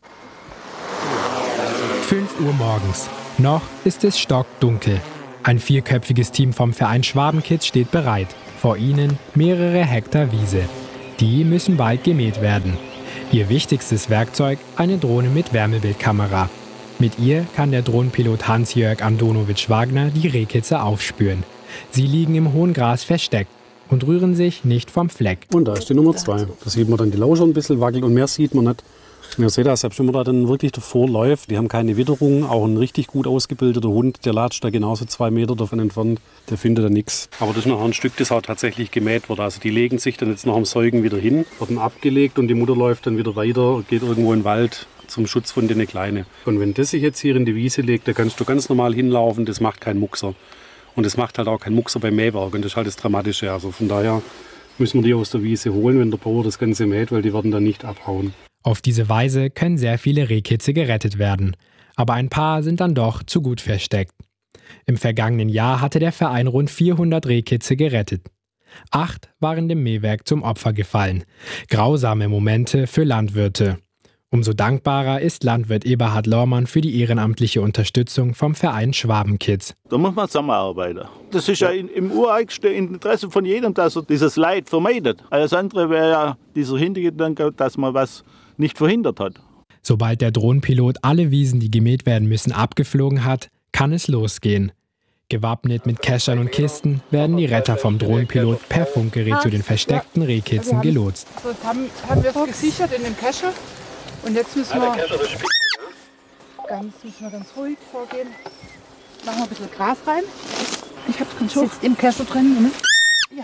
[SPEAKER 7] fünf Uhr morgens. Noch ist es stockdunkel. Ein vierköpfiges Team vom Verein Schwabenkids steht bereit. Vor ihnen mehrere Hektar Wiese. Die müssen bald gemäht werden. Ihr wichtigstes Werkzeug, eine Drohne mit Wärmebildkamera. Mit ihr kann der Drohnenpilot Hans-Jörg Andonowitsch-Wagner die Rehkitze aufspüren. Sie liegen im hohen Gras versteckt und rühren sich nicht vom Fleck.
[SPEAKER 24] Und da ist die Nummer zwei. Da sieht man dann die Lauscher ein bisschen wackeln und mehr sieht man nicht. Und ihr seht das, selbst wenn man da dann wirklich davor läuft, die haben keine Witterung, auch ein richtig gut ausgebildeter Hund, der latscht da genauso zwei Meter davon entfernt, der findet da nichts. Aber das ist noch ein Stück, das auch tatsächlich gemäht wird. Also die legen sich dann jetzt nach dem Säugen wieder hin, werden abgelegt und die Mutter läuft dann wieder weiter, geht irgendwo in den Wald zum Schutz von den Kleinen. Und wenn das sich jetzt hier in die Wiese legt, da kannst du ganz normal hinlaufen, das macht keinen Muckser. Und das macht halt auch keinen Muckser beim Mähwerk und das ist halt das Dramatische. Also von daher müssen wir die aus der Wiese holen, wenn der Bauer das Ganze mäht, weil die werden dann nicht abhauen.
[SPEAKER 7] Auf diese Weise können sehr viele Rehkitze gerettet werden. Aber ein paar sind dann doch zu gut versteckt. Im vergangenen Jahr hatte der Verein rund vierhundert Rehkitze gerettet. Acht waren dem Mähwerk zum Opfer gefallen. Grausame Momente für Landwirte. Umso dankbarer ist Landwirt Eberhard Lormann für die ehrenamtliche Unterstützung vom Verein Schwabenkids.
[SPEAKER 25] Da muss man zusammenarbeiten. Das ist ja im ureigensten Interesse von jedem, dass er dieses Leid vermeidet. Alles andere wäre ja dieser Hintergedanke, dass man was nicht verhindert hat.
[SPEAKER 7] Sobald der Drohnenpilot alle Wiesen, die gemäht werden müssen, abgeflogen hat, kann es losgehen. Gewappnet mit Keschern und Kisten werden die Retter vom Drohnenpilot per Funkgerät zu den versteckten Rehkitzen gelotst.
[SPEAKER 26] So, jetzt haben, haben wir es gesichert in dem Kescher. Und jetzt müssen wir, ganz, müssen wir ganz ruhig vorgehen. Machen wir ein bisschen Gras rein. Ich hab's ganz schon. Sitzt im Kescher drin, ne? Ja.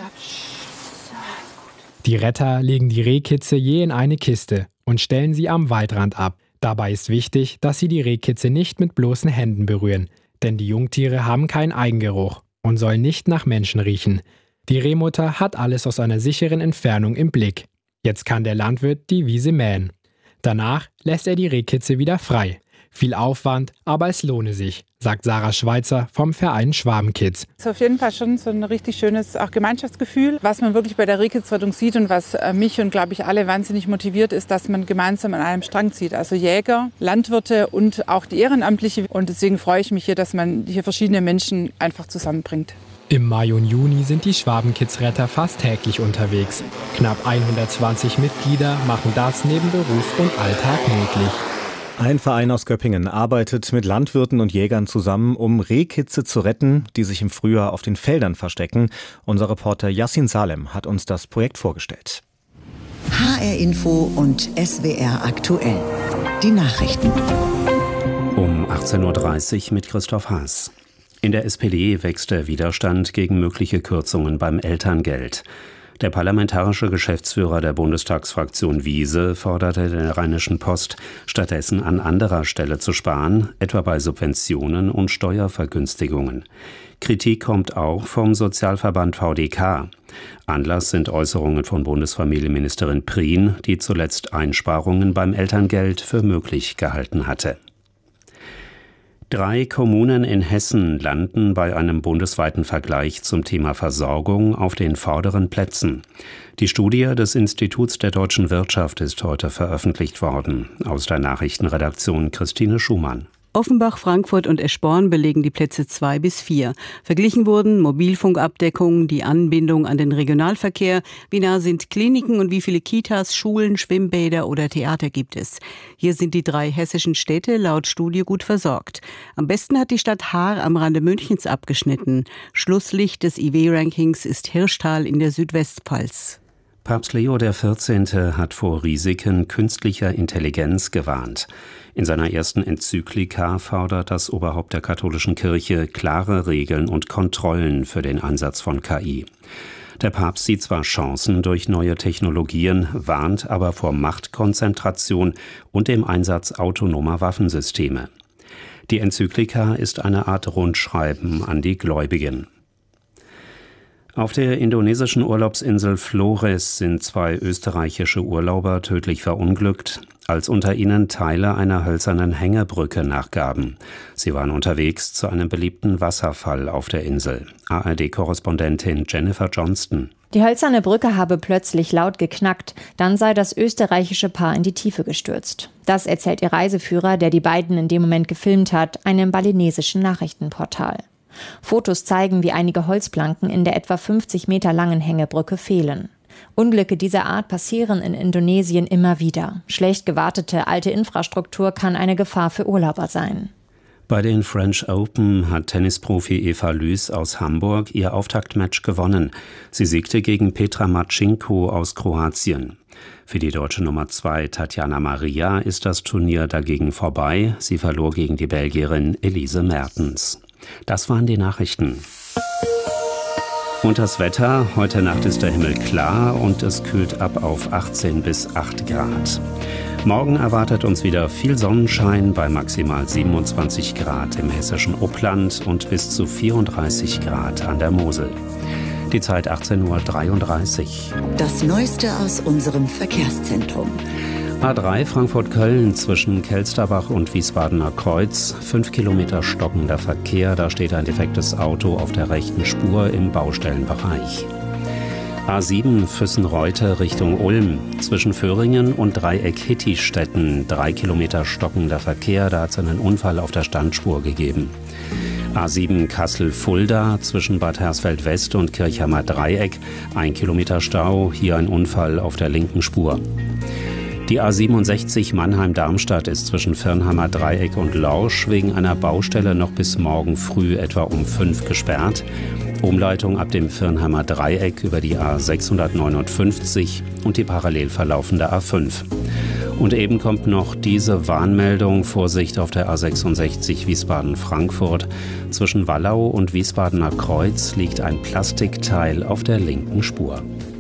[SPEAKER 7] Die Retter legen die Rehkitze je in eine Kiste und stellen sie am Waldrand ab. Dabei ist wichtig, dass sie die Rehkitze nicht mit bloßen Händen berühren, denn die Jungtiere haben keinen Eigengeruch und sollen nicht nach Menschen riechen. Die Rehmutter hat alles aus einer sicheren Entfernung im Blick. Jetzt kann der Landwirt die Wiese mähen. Danach lässt er die Rehkitze wieder frei. Viel Aufwand, aber es lohne sich, sagt Sarah Schweizer vom Verein Schwabenkids.
[SPEAKER 26] Es ist auf jeden Fall schon so ein richtig schönes auch Gemeinschaftsgefühl. Was man wirklich bei der Rehkitzrettung sieht und was mich und, glaube ich, alle wahnsinnig motiviert, ist, dass man gemeinsam an einem Strang zieht. Also Jäger, Landwirte und auch die Ehrenamtliche. Und deswegen freue ich mich hier, dass man hier verschiedene Menschen einfach zusammenbringt.
[SPEAKER 7] Im Mai und Juni sind die Schwabenkids-Retter fast täglich unterwegs. Knapp hundertzwanzig Mitglieder machen das neben Beruf und Alltag möglich.
[SPEAKER 4] Ein Verein aus Göppingen arbeitet mit Landwirten und Jägern zusammen, um Rehkitze zu retten, die sich im Frühjahr auf den Feldern verstecken. Unser Reporter Yassin Salem hat uns das Projekt vorgestellt.
[SPEAKER 1] H R Info und S W R aktuell. Die Nachrichten.
[SPEAKER 5] Um achtzehn Uhr dreißig mit Christoph Haas. In der S P D wächst der Widerstand gegen mögliche Kürzungen beim Elterngeld. Der parlamentarische Geschäftsführer der Bundestagsfraktion Wiese forderte der Rheinischen Post, stattdessen an anderer Stelle zu sparen, etwa bei Subventionen und Steuervergünstigungen. Kritik kommt auch vom Sozialverband V D K. Anlass sind Äußerungen von Bundesfamilienministerin Prien, die zuletzt Einsparungen beim Elterngeld für möglich gehalten hatte. Drei Kommunen in Hessen landen bei einem bundesweiten Vergleich zum Thema Versorgung auf den vorderen Plätzen. Die Studie des Instituts der deutschen Wirtschaft ist heute veröffentlicht worden. Aus der Nachrichtenredaktion Christine Schumann.
[SPEAKER 6] Offenbach, Frankfurt und Eschborn belegen die Plätze zwei bis vier. Verglichen wurden Mobilfunkabdeckung, die Anbindung an den Regionalverkehr, wie nah sind Kliniken und wie viele Kitas, Schulen, Schwimmbäder oder Theater gibt es. Hier sind die drei hessischen Städte laut Studie gut versorgt. Am besten hat die Stadt Haar am Rande Münchens abgeschnitten. Schlusslicht des I W-Rankings ist Hirschtal in der Südwestpfalz.
[SPEAKER 5] Papst Leo der vierzehnte hat vor Risiken künstlicher Intelligenz gewarnt. In seiner ersten Enzyklika fordert das Oberhaupt der katholischen Kirche klare Regeln und Kontrollen für den Einsatz von K I. Der Papst sieht zwar Chancen durch neue Technologien, warnt aber vor Machtkonzentration und dem Einsatz autonomer Waffensysteme. Die Enzyklika ist eine Art Rundschreiben an die Gläubigen. Auf der indonesischen Urlaubsinsel Flores sind zwei österreichische Urlauber tödlich verunglückt, als unter ihnen Teile einer hölzernen Hängebrücke nachgaben. Sie waren unterwegs zu einem beliebten Wasserfall auf der Insel. A R D-Korrespondentin Jennifer Johnston.
[SPEAKER 8] Die hölzerne Brücke habe plötzlich laut geknackt, dann sei das österreichische Paar in die Tiefe gestürzt. Das erzählt ihr Reiseführer, der die beiden in dem Moment gefilmt hat, einem balinesischen Nachrichtenportal. Fotos zeigen, wie einige Holzplanken in der etwa fünfzig Meter langen Hängebrücke fehlen. Unglücke dieser Art passieren in Indonesien immer wieder. Schlecht gewartete alte Infrastruktur kann eine Gefahr für Urlauber sein.
[SPEAKER 5] Bei den French Open hat Tennisprofi Eva Lüß aus Hamburg ihr Auftaktmatch gewonnen. Sie siegte gegen Petra Marcinko aus Kroatien. Für die deutsche Nummer zwei Tatjana Maria ist das Turnier dagegen vorbei. Sie verlor gegen die Belgierin Elise Mertens. Das waren die Nachrichten. Und das Wetter: Heute Nacht ist der Himmel klar und es kühlt ab auf achtzehn bis acht Grad. Morgen erwartet uns wieder viel Sonnenschein bei maximal siebenundzwanzig Grad im hessischen Upland und bis zu vierunddreißig Grad an der Mosel. Die Zeit achtzehn Uhr dreiunddreißig.
[SPEAKER 1] Das Neueste aus unserem Verkehrszentrum.
[SPEAKER 5] A drei Frankfurt-Köln zwischen Kelsterbach und Wiesbadener Kreuz. Fünf Kilometer stockender Verkehr. Da steht ein defektes Auto auf der rechten Spur im Baustellenbereich. A sieben Füssen-Reutte Richtung Ulm. Zwischen Föhringen und Dreieck-Hittistetten. Drei Kilometer stockender Verkehr. Da hat es einen Unfall auf der Standspur gegeben. A sieben Kassel-Fulda zwischen Bad Hersfeld-West und Kirchheimer Dreieck. Ein Kilometer Stau. Hier ein Unfall auf der linken Spur. Die A siebenundsechzig Mannheim-Darmstadt ist zwischen Firnheimer Dreieck und Lorsch wegen einer Baustelle noch bis morgen früh etwa um fünf gesperrt. Umleitung ab dem Firnheimer Dreieck über die A sechshundertneunundfünfzig und die parallel verlaufende A fünf. Und eben kommt noch diese Warnmeldung: Vorsicht auf der A sechsundsechzig Wiesbaden-Frankfurt. Zwischen Wallau und Wiesbadener Kreuz liegt ein Plastikteil auf der linken Spur.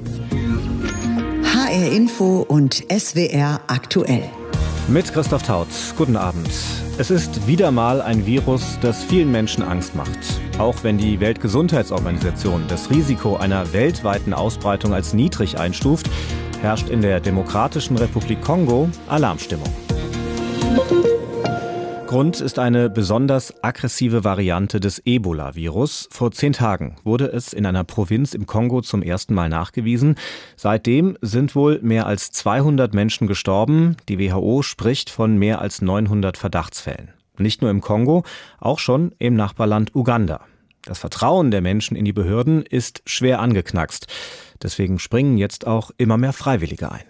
[SPEAKER 1] H R Info und S W R aktuell.
[SPEAKER 4] Mit Christoph Taut. Guten Abend. Es ist wieder mal ein Virus, das vielen Menschen Angst macht. Auch wenn die Weltgesundheitsorganisation das Risiko einer weltweiten Ausbreitung als niedrig einstuft, herrscht in der Demokratischen Republik Kongo Alarmstimmung. Grund ist eine besonders aggressive Variante des Ebola-Virus. Vor zehn Tagen wurde es in einer Provinz im Kongo zum ersten Mal nachgewiesen. Seitdem sind wohl mehr als zweihundert Menschen gestorben. Die W H O spricht von mehr als neunhundert Verdachtsfällen. Nicht nur im Kongo, auch schon im Nachbarland Uganda. Das Vertrauen der Menschen in die Behörden ist schwer angeknackst. Deswegen springen jetzt auch immer mehr Freiwillige ein.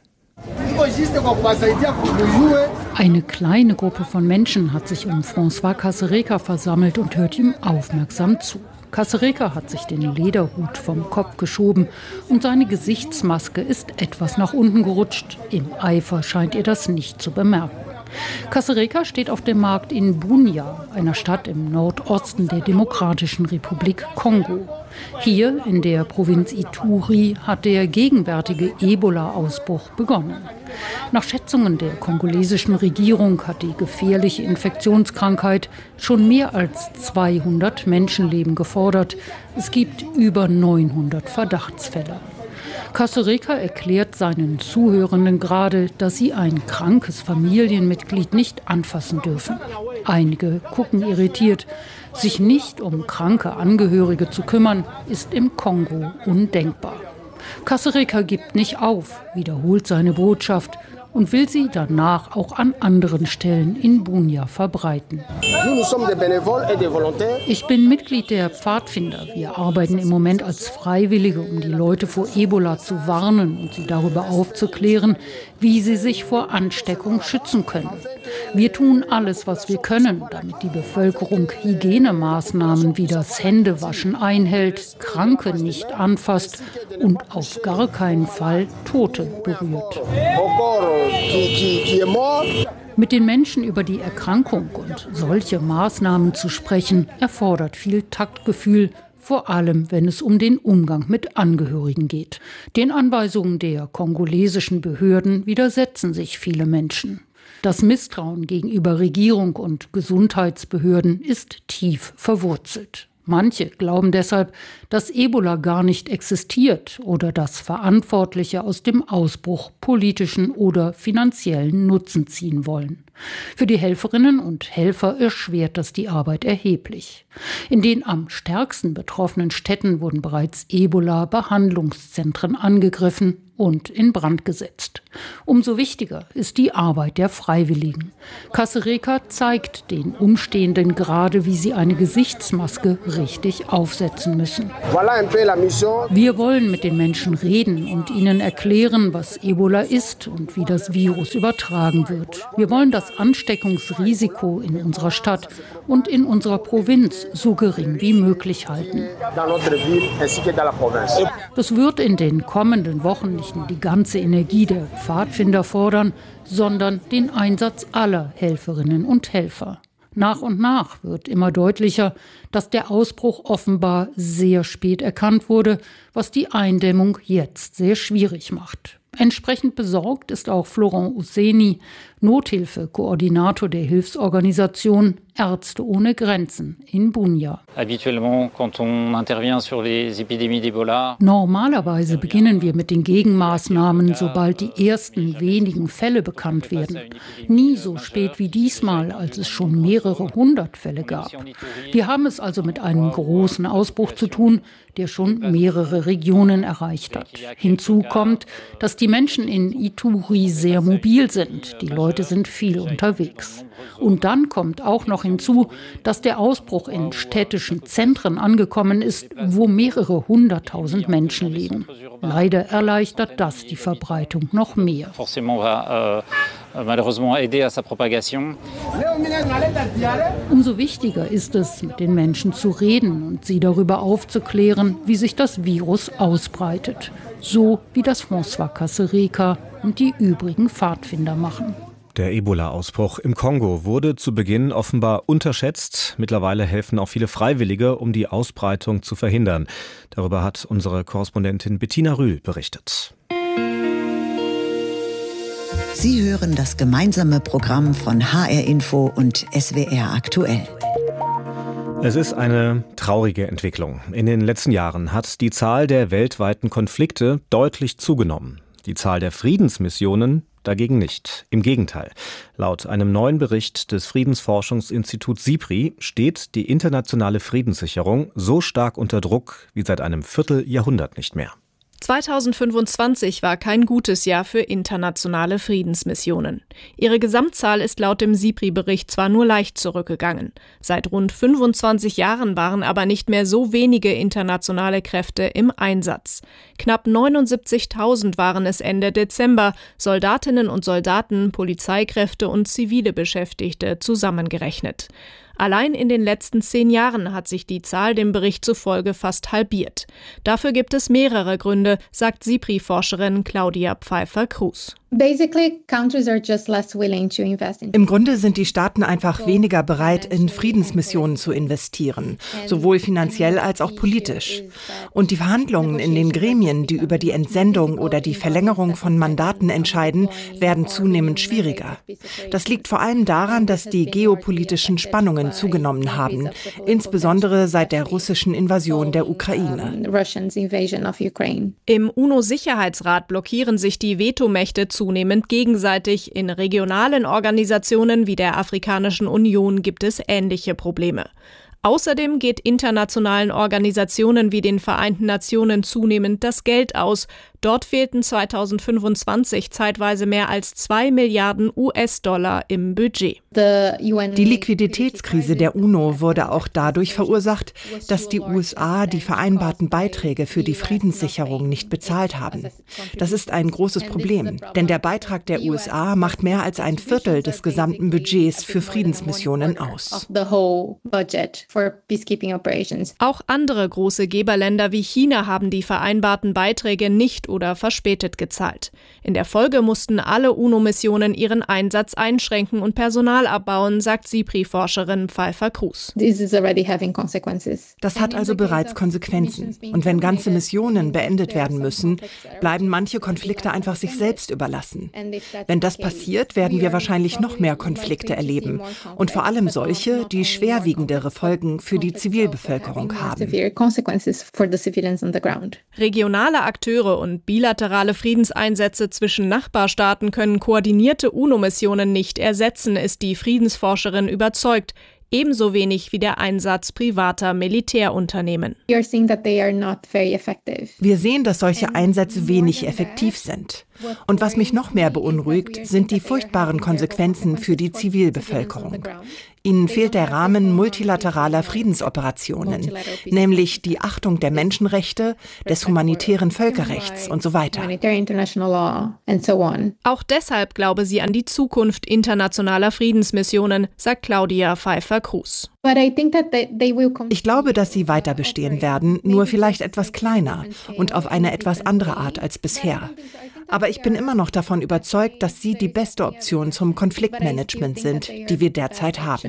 [SPEAKER 9] Eine kleine Gruppe von Menschen hat sich um François Kasereka versammelt und hört ihm aufmerksam zu. Kasereka hat sich den Lederhut vom Kopf geschoben und seine Gesichtsmaske ist etwas nach unten gerutscht. Im Eifer scheint ihr das nicht zu bemerken. Kasereka steht auf dem Markt in Bunia, einer Stadt im Nordosten der Demokratischen Republik Kongo. Hier in der Provinz Ituri hat der gegenwärtige Ebola-Ausbruch begonnen. Nach Schätzungen der kongolesischen Regierung hat die gefährliche Infektionskrankheit schon mehr als zweihundert Menschenleben gefordert. Es gibt über neunhundert Verdachtsfälle. Kasereka erklärt seinen Zuhörenden gerade, dass sie ein krankes Familienmitglied nicht anfassen dürfen. Einige gucken irritiert. Sich nicht um kranke Angehörige zu kümmern, ist im Kongo undenkbar. Kasereka gibt nicht auf, wiederholt seine Botschaft und will sie danach auch an anderen Stellen in Bunia verbreiten. Ich bin Mitglied der Pfadfinder. Wir arbeiten im Moment als Freiwillige, um die Leute vor Ebola zu warnen und sie darüber aufzuklären, wie sie sich vor Ansteckung schützen können. Wir tun alles, was wir können, damit die Bevölkerung Hygienemaßnahmen wie das Händewaschen einhält, Kranke nicht anfasst und auf gar keinen Fall Tote berührt. Mit den Menschen über die Erkrankung und solche Maßnahmen zu sprechen, erfordert viel Taktgefühl, vor allem wenn es um den Umgang mit Angehörigen geht. Den Anweisungen der kongolesischen Behörden widersetzen sich viele Menschen. Das Misstrauen gegenüber Regierung und Gesundheitsbehörden ist tief verwurzelt. Manche glauben deshalb, dass Ebola gar nicht existiert oder dass Verantwortliche aus dem Ausbruch politischen oder finanziellen Nutzen ziehen wollen. Für die Helferinnen und Helfer erschwert das die Arbeit erheblich. In den am stärksten betroffenen Städten wurden bereits Ebola-Behandlungszentren angegriffen und in Brand gesetzt. Umso wichtiger ist die Arbeit der Freiwilligen. Kasereka zeigt den Umstehenden gerade, wie sie eine Gesichtsmaske richtig aufsetzen müssen. Wir wollen mit den Menschen reden und ihnen erklären, was Ebola ist und wie das Virus übertragen wird. Wir wollen das Ansteckungsrisiko in unserer Stadt und in unserer Provinz so gering wie möglich halten. Das wird in den kommenden Wochen nicht nur die ganze Energie der Pfadfinder fordern, sondern den Einsatz aller Helferinnen und Helfer. Nach und nach wird immer deutlicher, dass der Ausbruch offenbar sehr spät erkannt wurde, was die Eindämmung jetzt sehr schwierig macht. Entsprechend besorgt ist auch Florent Ousseni, Nothilfekoordinator der Hilfsorganisation Ärzte ohne Grenzen in Bunia. Normalerweise beginnen wir mit den Gegenmaßnahmen, sobald die ersten wenigen Fälle bekannt werden. Nie so spät wie diesmal, als es schon mehrere hundert Fälle gab. Wir haben es also mit einem großen Ausbruch zu tun, der schon mehrere Regionen erreicht hat. Hinzu kommt, dass die Menschen in Ituri sehr mobil sind. Die Leute sind viel unterwegs. Und dann kommt auch noch hinzu, dass der Ausbruch in städtischen Zentren angekommen ist, wo mehrere hunderttausend Menschen leben. Leider erleichtert das die Verbreitung noch mehr. Umso wichtiger ist es, mit den Menschen zu reden und sie darüber aufzuklären, wie sich das Virus ausbreitet. So wie das François Kasereka und die übrigen Pfadfinder machen.
[SPEAKER 4] Der Ebola-Ausbruch im Kongo wurde zu Beginn offenbar unterschätzt. Mittlerweile helfen auch viele Freiwillige, um die Ausbreitung zu verhindern. Darüber hat unsere Korrespondentin Bettina Rühl berichtet.
[SPEAKER 1] Sie hören das gemeinsame Programm von H R Info und S W R aktuell.
[SPEAKER 4] Es ist eine traurige Entwicklung. In den letzten Jahren hat die Zahl der weltweiten Konflikte deutlich zugenommen. Die Zahl der Friedensmissionen dagegen nicht. Im Gegenteil. Laut einem neuen Bericht des Friedensforschungsinstituts SIPRI steht die internationale Friedenssicherung so stark unter Druck wie seit einem Vierteljahrhundert nicht mehr.
[SPEAKER 11] zweitausendfünfundzwanzig war kein gutes Jahr für internationale Friedensmissionen. Ihre Gesamtzahl ist laut dem SIPRI-Bericht zwar nur leicht zurückgegangen. Seit rund fünfundzwanzig Jahren waren aber nicht mehr so wenige internationale Kräfte im Einsatz. Knapp neunundsiebzigtausend waren es Ende Dezember, Soldatinnen und Soldaten, Polizeikräfte und zivile Beschäftigte zusammengerechnet. Allein in den letzten zehn Jahren hat sich die Zahl dem Bericht zufolge fast halbiert. Dafür gibt es mehrere Gründe, sagt SIPRI-Forscherin Claudia Pfeiffer-Kruse.
[SPEAKER 12] Im Grunde sind die Staaten einfach weniger bereit, in Friedensmissionen zu investieren, sowohl finanziell als auch politisch. Und die Verhandlungen in den Gremien, die über die Entsendung oder die Verlängerung von Mandaten entscheiden, werden zunehmend schwieriger. Das liegt vor allem daran, dass die geopolitischen Spannungen zugenommen haben, insbesondere seit der russischen Invasion der Ukraine.
[SPEAKER 11] Im UNO-Sicherheitsrat blockieren sich die Vetomächte zunehmend gegenseitig. In regionalen Organisationen wie der Afrikanischen Union gibt es ähnliche Probleme. Außerdem geht internationalen Organisationen wie den Vereinten Nationen zunehmend das Geld aus. Dort fehlten zweitausendfünfundzwanzig zeitweise mehr als zwei Milliarden U S-Dollar im Budget.
[SPEAKER 12] Die Liquiditätskrise der UNO wurde auch dadurch verursacht, dass die U S A die vereinbarten Beiträge für die Friedenssicherung nicht bezahlt haben. Das ist ein großes Problem, denn der Beitrag der U S A macht mehr als ein Viertel des gesamten Budgets für Friedensmissionen aus.
[SPEAKER 11] Auch andere große Geberländer wie China haben die vereinbarten Beiträge nicht oder verspätet gezahlt. In der Folge mussten alle UNO-Missionen ihren Einsatz einschränken und Personal abbauen, sagt SIPRI-Forscherin Pfeiffer-Kruse.
[SPEAKER 12] Das hat also bereits Konsequenzen. Und wenn ganze Missionen beendet werden müssen, bleiben manche Konflikte einfach sich selbst überlassen. Wenn das passiert, werden wir wahrscheinlich noch mehr Konflikte erleben. Und vor allem solche, die schwerwiegendere Folgen für die Zivilbevölkerung haben.
[SPEAKER 11] Regionale Akteure und bilaterale Friedenseinsätze zwischen Nachbarstaaten können koordinierte UNO-Missionen nicht ersetzen, ist die Friedensforscherin überzeugt. Ebenso wenig wie der Einsatz privater Militärunternehmen.
[SPEAKER 12] Wir sehen, dass solche Einsätze wenig effektiv sind. Und was mich noch mehr beunruhigt, sind die furchtbaren Konsequenzen für die Zivilbevölkerung. Ihnen fehlt der Rahmen multilateraler Friedensoperationen, nämlich die Achtung der Menschenrechte, des humanitären Völkerrechts und so weiter.
[SPEAKER 11] Auch deshalb glaube sie an die Zukunft internationaler Friedensmissionen, sagt Claudia Pfeiffer-Kruse.
[SPEAKER 12] Ich glaube, dass sie weiter bestehen werden, nur vielleicht etwas kleiner und auf eine etwas andere Art als bisher. Aber ich bin immer noch davon überzeugt, dass sie die beste Option zum Konfliktmanagement sind, die wir derzeit haben.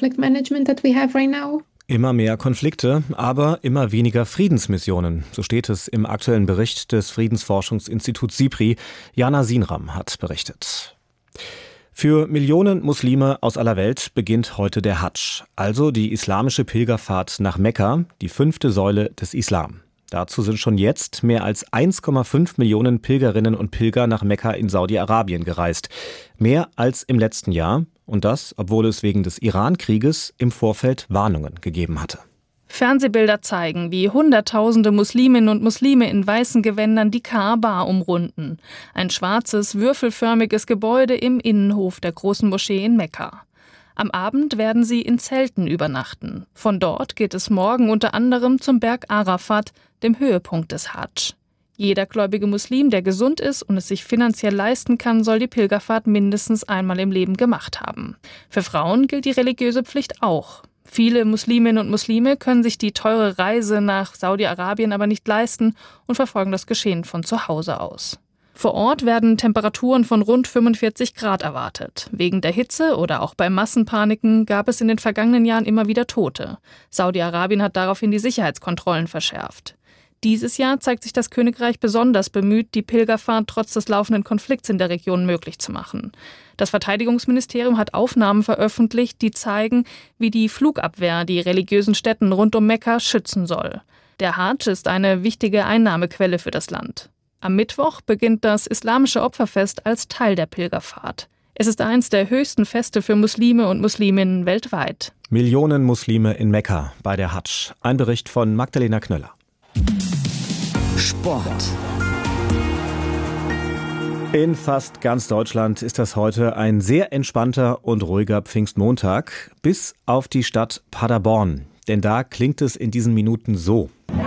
[SPEAKER 4] Immer mehr Konflikte, aber immer weniger Friedensmissionen. So steht es im aktuellen Bericht des Friedensforschungsinstituts SIPRI. Jana Sinram hat berichtet. Für Millionen Muslime aus aller Welt beginnt heute der Hadsch, also die islamische Pilgerfahrt nach Mekka, die fünfte Säule des Islam. Dazu sind schon jetzt mehr als eins Komma fünf Millionen Pilgerinnen und Pilger nach Mekka in Saudi-Arabien gereist. Mehr als im letzten Jahr. Und das, obwohl es wegen des Iran-Krieges im Vorfeld Warnungen gegeben hatte.
[SPEAKER 13] Fernsehbilder zeigen, wie Hunderttausende Musliminnen und Muslime in weißen Gewändern die Kaaba umrunden. Ein schwarzes, würfelförmiges Gebäude im Innenhof der großen Moschee in Mekka. Am Abend werden sie in Zelten übernachten. Von dort geht es morgen unter anderem zum Berg Arafat, dem Höhepunkt des Hadsch. Jeder gläubige Muslim, der gesund ist und es sich finanziell leisten kann, soll die Pilgerfahrt mindestens einmal im Leben gemacht haben. Für Frauen gilt die religiöse Pflicht auch. Viele Musliminnen und Muslime können sich die teure Reise nach Saudi-Arabien aber nicht leisten und verfolgen das Geschehen von zu Hause aus. Vor Ort werden Temperaturen von rund fünfundvierzig Grad erwartet. Wegen der Hitze oder auch bei Massenpaniken gab es in den vergangenen Jahren immer wieder Tote. Saudi-Arabien hat daraufhin die Sicherheitskontrollen verschärft. Dieses Jahr zeigt sich das Königreich besonders bemüht, die Pilgerfahrt trotz des laufenden Konflikts in der Region möglich zu machen. Das Verteidigungsministerium hat Aufnahmen veröffentlicht, die zeigen, wie die Flugabwehr die religiösen Stätten rund um Mekka schützen soll. Der Hadsch ist eine wichtige Einnahmequelle für das Land. Am Mittwoch beginnt das islamische Opferfest als Teil der Pilgerfahrt. Es ist eins der höchsten Feste für Muslime und Musliminnen weltweit.
[SPEAKER 4] Millionen Muslime in Mekka bei der Hadsch. Ein Bericht von Magdalena Knöller.
[SPEAKER 1] Sport.
[SPEAKER 4] In fast ganz Deutschland ist das heute ein sehr entspannter und ruhiger Pfingstmontag, bis auf die Stadt Paderborn. Denn da klingt es in diesen Minuten so.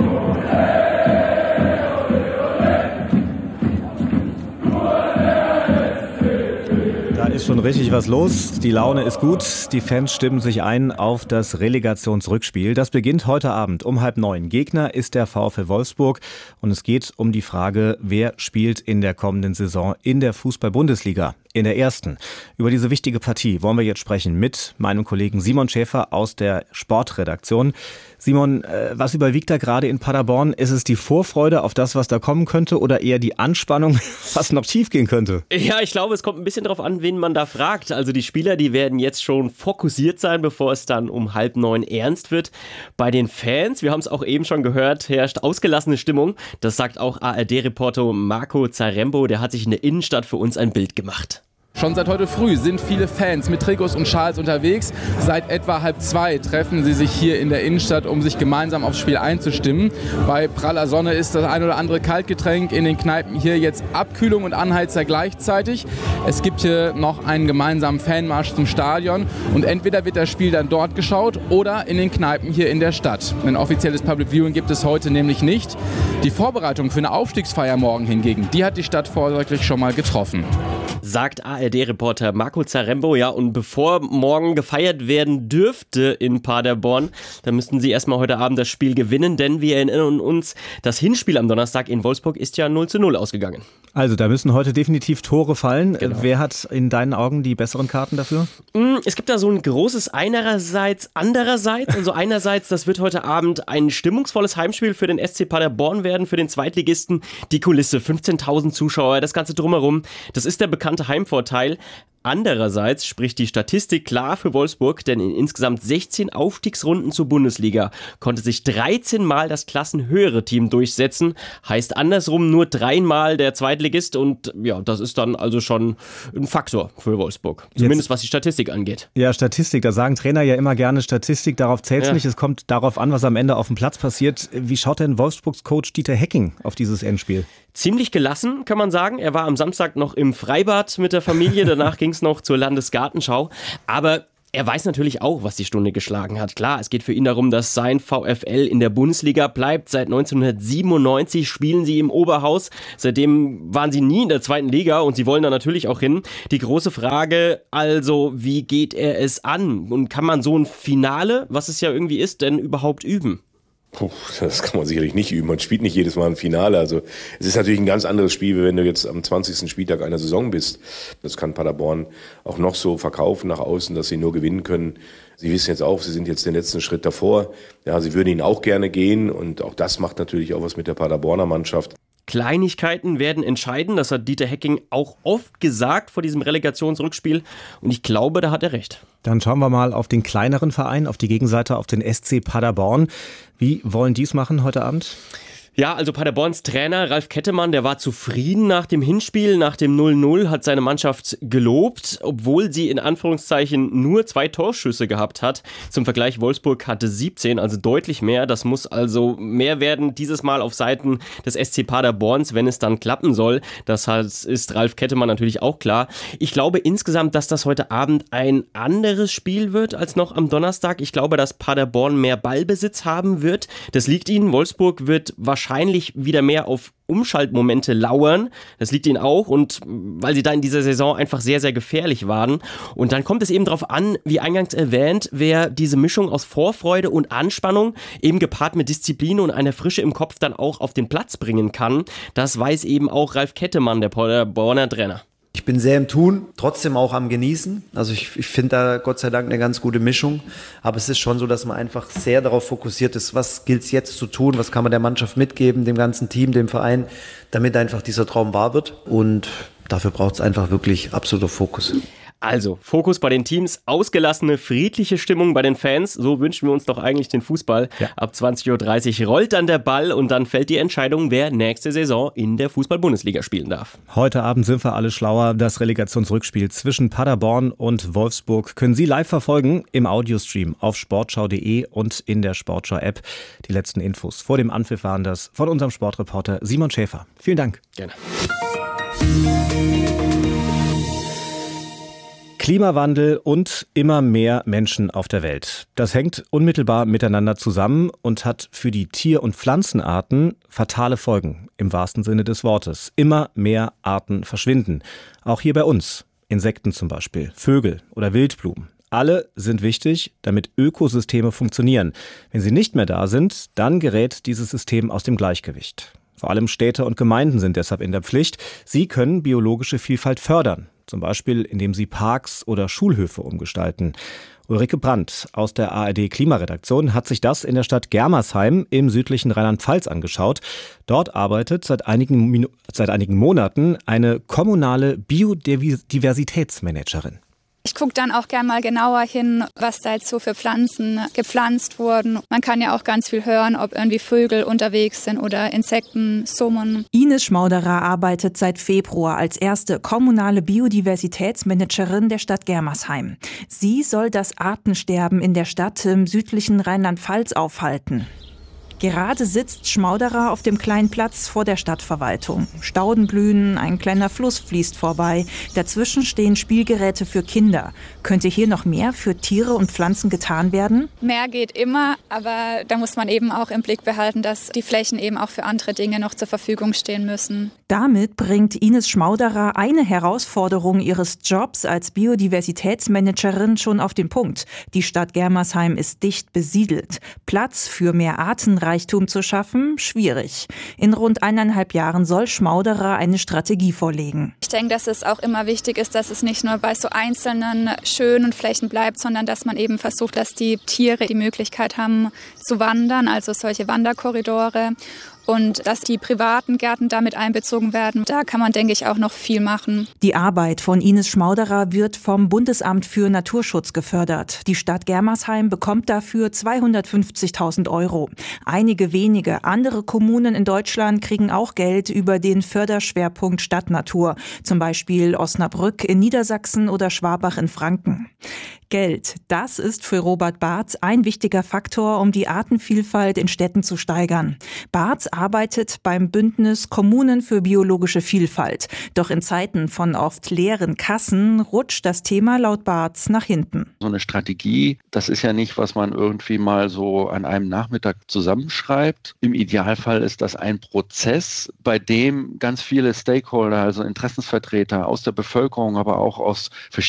[SPEAKER 4] Da ist schon richtig was los. Die Laune ist gut. Die Fans stimmen sich ein auf das Relegationsrückspiel. Das beginnt heute Abend um halb neun. Gegner ist der VfL Wolfsburg. Und es geht um die Frage, wer spielt in der kommenden Saison in der Fußball-Bundesliga. In der ersten. Über diese wichtige Partie wollen wir jetzt sprechen mit meinem Kollegen Simon Schäfer aus der Sportredaktion. Simon, was überwiegt da gerade in Paderborn? Ist es die Vorfreude auf das, was da kommen könnte, oder eher die Anspannung, was noch schiefgehen könnte?
[SPEAKER 14] Ja, ich glaube, es kommt ein bisschen darauf an, wen man da fragt. Also die Spieler, die werden jetzt schon fokussiert sein, bevor es dann um halb neun ernst wird. Bei den Fans, wir haben es auch eben schon gehört, herrscht ausgelassene Stimmung. Das sagt auch A R D-Reporter Marco Zarembo. Der hat sich in der Innenstadt für uns ein Bild gemacht.
[SPEAKER 15] Schon seit heute früh sind viele Fans mit Trikots und Schals unterwegs. Seit etwa halb zwei treffen sie sich hier in der Innenstadt, um sich gemeinsam aufs Spiel einzustimmen. Bei praller Sonne ist das ein oder andere Kaltgetränk in den Kneipen hier jetzt Abkühlung und Anheizer gleichzeitig. Es gibt hier noch einen gemeinsamen Fanmarsch zum Stadion und entweder wird das Spiel dann dort geschaut oder in den Kneipen hier in der Stadt. Ein offizielles Public Viewing gibt es heute nämlich nicht. Die Vorbereitung für eine Aufstiegsfeier morgen hingegen, die hat die Stadt vorsorglich schon mal getroffen.
[SPEAKER 14] Sagt A R D-Reporter Marco Zarembo. Ja, und bevor morgen gefeiert werden dürfte in Paderborn, dann müssten sie erstmal heute Abend das Spiel gewinnen, denn wir erinnern uns, das Hinspiel am Donnerstag in Wolfsburg ist ja null zu null ausgegangen.
[SPEAKER 4] Also da müssen heute definitiv Tore fallen.
[SPEAKER 14] Genau.
[SPEAKER 4] Wer hat in deinen Augen die besseren Karten dafür?
[SPEAKER 14] Es gibt da so ein großes einerseits, andererseits. Also einerseits, das wird heute Abend ein stimmungsvolles Heimspiel für den S C Paderborn werden, für den Zweitligisten. Die Kulisse, fünfzehntausend Zuschauer, das Ganze drumherum. Das ist der bekannte Heimvorteil. Andererseits spricht die Statistik klar für Wolfsburg, denn in insgesamt sechzehn Aufstiegsrunden zur Bundesliga konnte sich dreizehn Mal das klassenhöhere Team durchsetzen. Heißt andersrum nur dreimal der Zweitligist und ja, das ist dann also schon ein Faktor für Wolfsburg. Zumindest Jetzt, was die Statistik angeht.
[SPEAKER 4] Ja, Statistik, da sagen Trainer ja immer gerne Statistik, darauf zählt es ja nicht. Es kommt darauf an, was am Ende auf dem Platz passiert. Wie schaut denn Wolfsburgs Coach Dieter Hecking auf dieses Endspiel?
[SPEAKER 14] Ziemlich gelassen, kann man sagen. Er war am Samstag noch im Freibad mit der Familie, danach ging es noch zur Landesgartenschau. Aber er weiß natürlich auch, was die Stunde geschlagen hat. Klar, es geht für ihn darum, dass sein VfL in der Bundesliga bleibt. Seit neunzehnhundertsiebenundneunzig spielen sie im Oberhaus. Seitdem waren sie nie in der zweiten Liga und sie wollen da natürlich auch hin. Die große Frage also, wie geht er es an? Und kann man so ein Finale, was es ja irgendwie ist, denn überhaupt üben?
[SPEAKER 22] Puh, das kann man sicherlich nicht üben. Man spielt nicht jedes Mal ein Finale. Also es ist natürlich ein ganz anderes Spiel, wenn du jetzt am zwanzigsten Spieltag einer Saison bist. Das kann Paderborn auch noch so verkaufen nach außen, dass sie nur gewinnen können. Sie wissen jetzt auch, sie sind jetzt den letzten Schritt davor. Ja, sie würden ihn auch gerne gehen und auch das macht natürlich auch was mit der Paderborner Mannschaft.
[SPEAKER 14] Kleinigkeiten werden entscheiden, das hat Dieter Hecking auch oft gesagt vor diesem Relegationsrückspiel und ich glaube, da hat er recht.
[SPEAKER 4] Dann schauen wir mal auf den kleineren Verein, auf die Gegenseite, auf den S C Paderborn. Wie wollen die es machen heute Abend?
[SPEAKER 14] Ja, also Paderborns Trainer Ralf Kettemann, der war zufrieden nach dem Hinspiel, nach dem null null, hat seine Mannschaft gelobt, obwohl sie in Anführungszeichen nur zwei Torschüsse gehabt hat. Zum Vergleich, Wolfsburg hatte siebzehn, also deutlich mehr. Das muss also mehr werden dieses Mal auf Seiten des S C Paderborns, wenn es dann klappen soll. Das ist Ralf Kettemann natürlich auch klar. Ich glaube insgesamt, dass das heute Abend ein anderes Spiel wird als noch am Donnerstag. Ich glaube, dass Paderborn mehr Ballbesitz haben wird. Das liegt ihnen. Wolfsburg wird wahrscheinlich wahrscheinlich wieder mehr auf Umschaltmomente lauern. Das liegt ihnen auch und weil sie da in dieser Saison einfach sehr, sehr gefährlich waren. Und dann kommt es eben darauf an, wie eingangs erwähnt, wer diese Mischung aus Vorfreude und Anspannung eben gepaart mit Disziplin und einer Frische im Kopf dann auch auf den Platz bringen kann. Das weiß eben auch Ralf Kettemann, der Paderborner Trainer.
[SPEAKER 21] Ich bin sehr im Tun, trotzdem auch am Genießen. Also ich, ich finde da Gott sei Dank eine ganz gute Mischung. Aber es ist schon so, dass man einfach sehr darauf fokussiert ist, was gilt es jetzt zu tun, was kann man der Mannschaft mitgeben, dem ganzen Team, dem Verein, damit einfach dieser Traum wahr wird. Und dafür braucht es einfach wirklich absoluter Fokus.
[SPEAKER 14] Also, Fokus bei den Teams, ausgelassene, friedliche Stimmung bei den Fans. So wünschen wir uns doch eigentlich den Fußball. Ja. Ab zwanzig Uhr dreißig rollt dann der Ball und dann fällt die Entscheidung, wer nächste Saison in der Fußball-Bundesliga spielen darf.
[SPEAKER 4] Heute Abend sind wir alle schlauer. Das Relegationsrückspiel zwischen Paderborn und Wolfsburg können Sie live verfolgen im Audiostream auf sportschau punkt de und in der Sportschau-App. Die letzten Infos vor dem Anpfiff waren das von unserem Sportreporter Simon Schäfer. Vielen Dank.
[SPEAKER 14] Gerne.
[SPEAKER 4] Klimawandel und immer mehr Menschen auf der Welt. Das hängt unmittelbar miteinander zusammen und hat für die Tier- und Pflanzenarten fatale Folgen, im wahrsten Sinne des Wortes. Immer mehr Arten verschwinden. Auch hier bei uns. Insekten zum Beispiel, Vögel oder Wildblumen. Alle sind wichtig, damit Ökosysteme funktionieren. Wenn sie nicht mehr da sind, dann gerät dieses System aus dem Gleichgewicht. Vor allem Städte und Gemeinden sind deshalb in der Pflicht. Sie können biologische Vielfalt fördern. Zum Beispiel, indem sie Parks oder Schulhöfe umgestalten. Ulrike Brandt aus der A R D-Klimaredaktion hat sich das in der Stadt Germersheim im südlichen Rheinland-Pfalz angeschaut. Dort arbeitet seit einigen, Minu- seit einigen Monaten eine kommunale Biodiversitätsmanagerin.
[SPEAKER 10] Ich gucke dann auch gerne mal genauer hin, was da jetzt so für Pflanzen gepflanzt wurden. Man kann ja auch ganz viel hören, ob irgendwie Vögel unterwegs sind oder Insekten summen.
[SPEAKER 16] Ines Schmauderer arbeitet seit Februar als erste kommunale Biodiversitätsmanagerin der Stadt Germersheim. Sie soll das Artensterben in der Stadt im südlichen Rheinland-Pfalz aufhalten. Gerade sitzt Schmauderer auf dem kleinen Platz vor der Stadtverwaltung. Stauden blühen, ein kleiner Fluss fließt vorbei. Dazwischen stehen Spielgeräte für Kinder. Könnte hier noch mehr für Tiere und Pflanzen getan werden?
[SPEAKER 10] Mehr geht immer, aber da muss man eben auch im Blick behalten, dass die Flächen eben auch für andere Dinge noch zur Verfügung stehen müssen.
[SPEAKER 16] Damit bringt Ines Schmauderer eine Herausforderung ihres Jobs als Biodiversitätsmanagerin schon auf den Punkt. Die Stadt Germersheim ist dicht besiedelt. Platz für mehr Artenreichtum Reichtum zu schaffen, schwierig. In rund eineinhalb Jahren soll Schmauderer eine Strategie vorlegen.
[SPEAKER 10] Ich denke, dass es auch immer wichtig ist, dass es nicht nur bei so einzelnen schönen Flächen bleibt, sondern dass man eben versucht, dass die Tiere die Möglichkeit haben zu wandern, also solche Wanderkorridore. Und dass die privaten Gärten damit einbezogen werden, da kann man, denke ich, auch noch viel machen.
[SPEAKER 16] Die Arbeit von Ines Schmauderer wird vom Bundesamt für Naturschutz gefördert. Die Stadt Germersheim bekommt dafür zweihundertfünfzigtausend Euro. Einige wenige andere Kommunen in Deutschland kriegen auch Geld über den Förderschwerpunkt Stadtnatur, zum Beispiel Osnabrück in Niedersachsen oder Schwabach in Franken. Geld, das ist für Robert Barth ein wichtiger Faktor, um die Artenvielfalt in Städten zu steigern. Barth arbeitet beim Bündnis Kommunen für biologische Vielfalt. Doch in Zeiten von oft leeren Kassen rutscht das Thema laut Barth nach hinten.
[SPEAKER 17] So eine Strategie, das ist ja nicht, was man irgendwie mal so an einem Nachmittag zusammenschreibt. Im Idealfall ist das ein Prozess, bei dem ganz viele Stakeholder, also Interessensvertreter aus der Bevölkerung, aber auch aus verschiedenen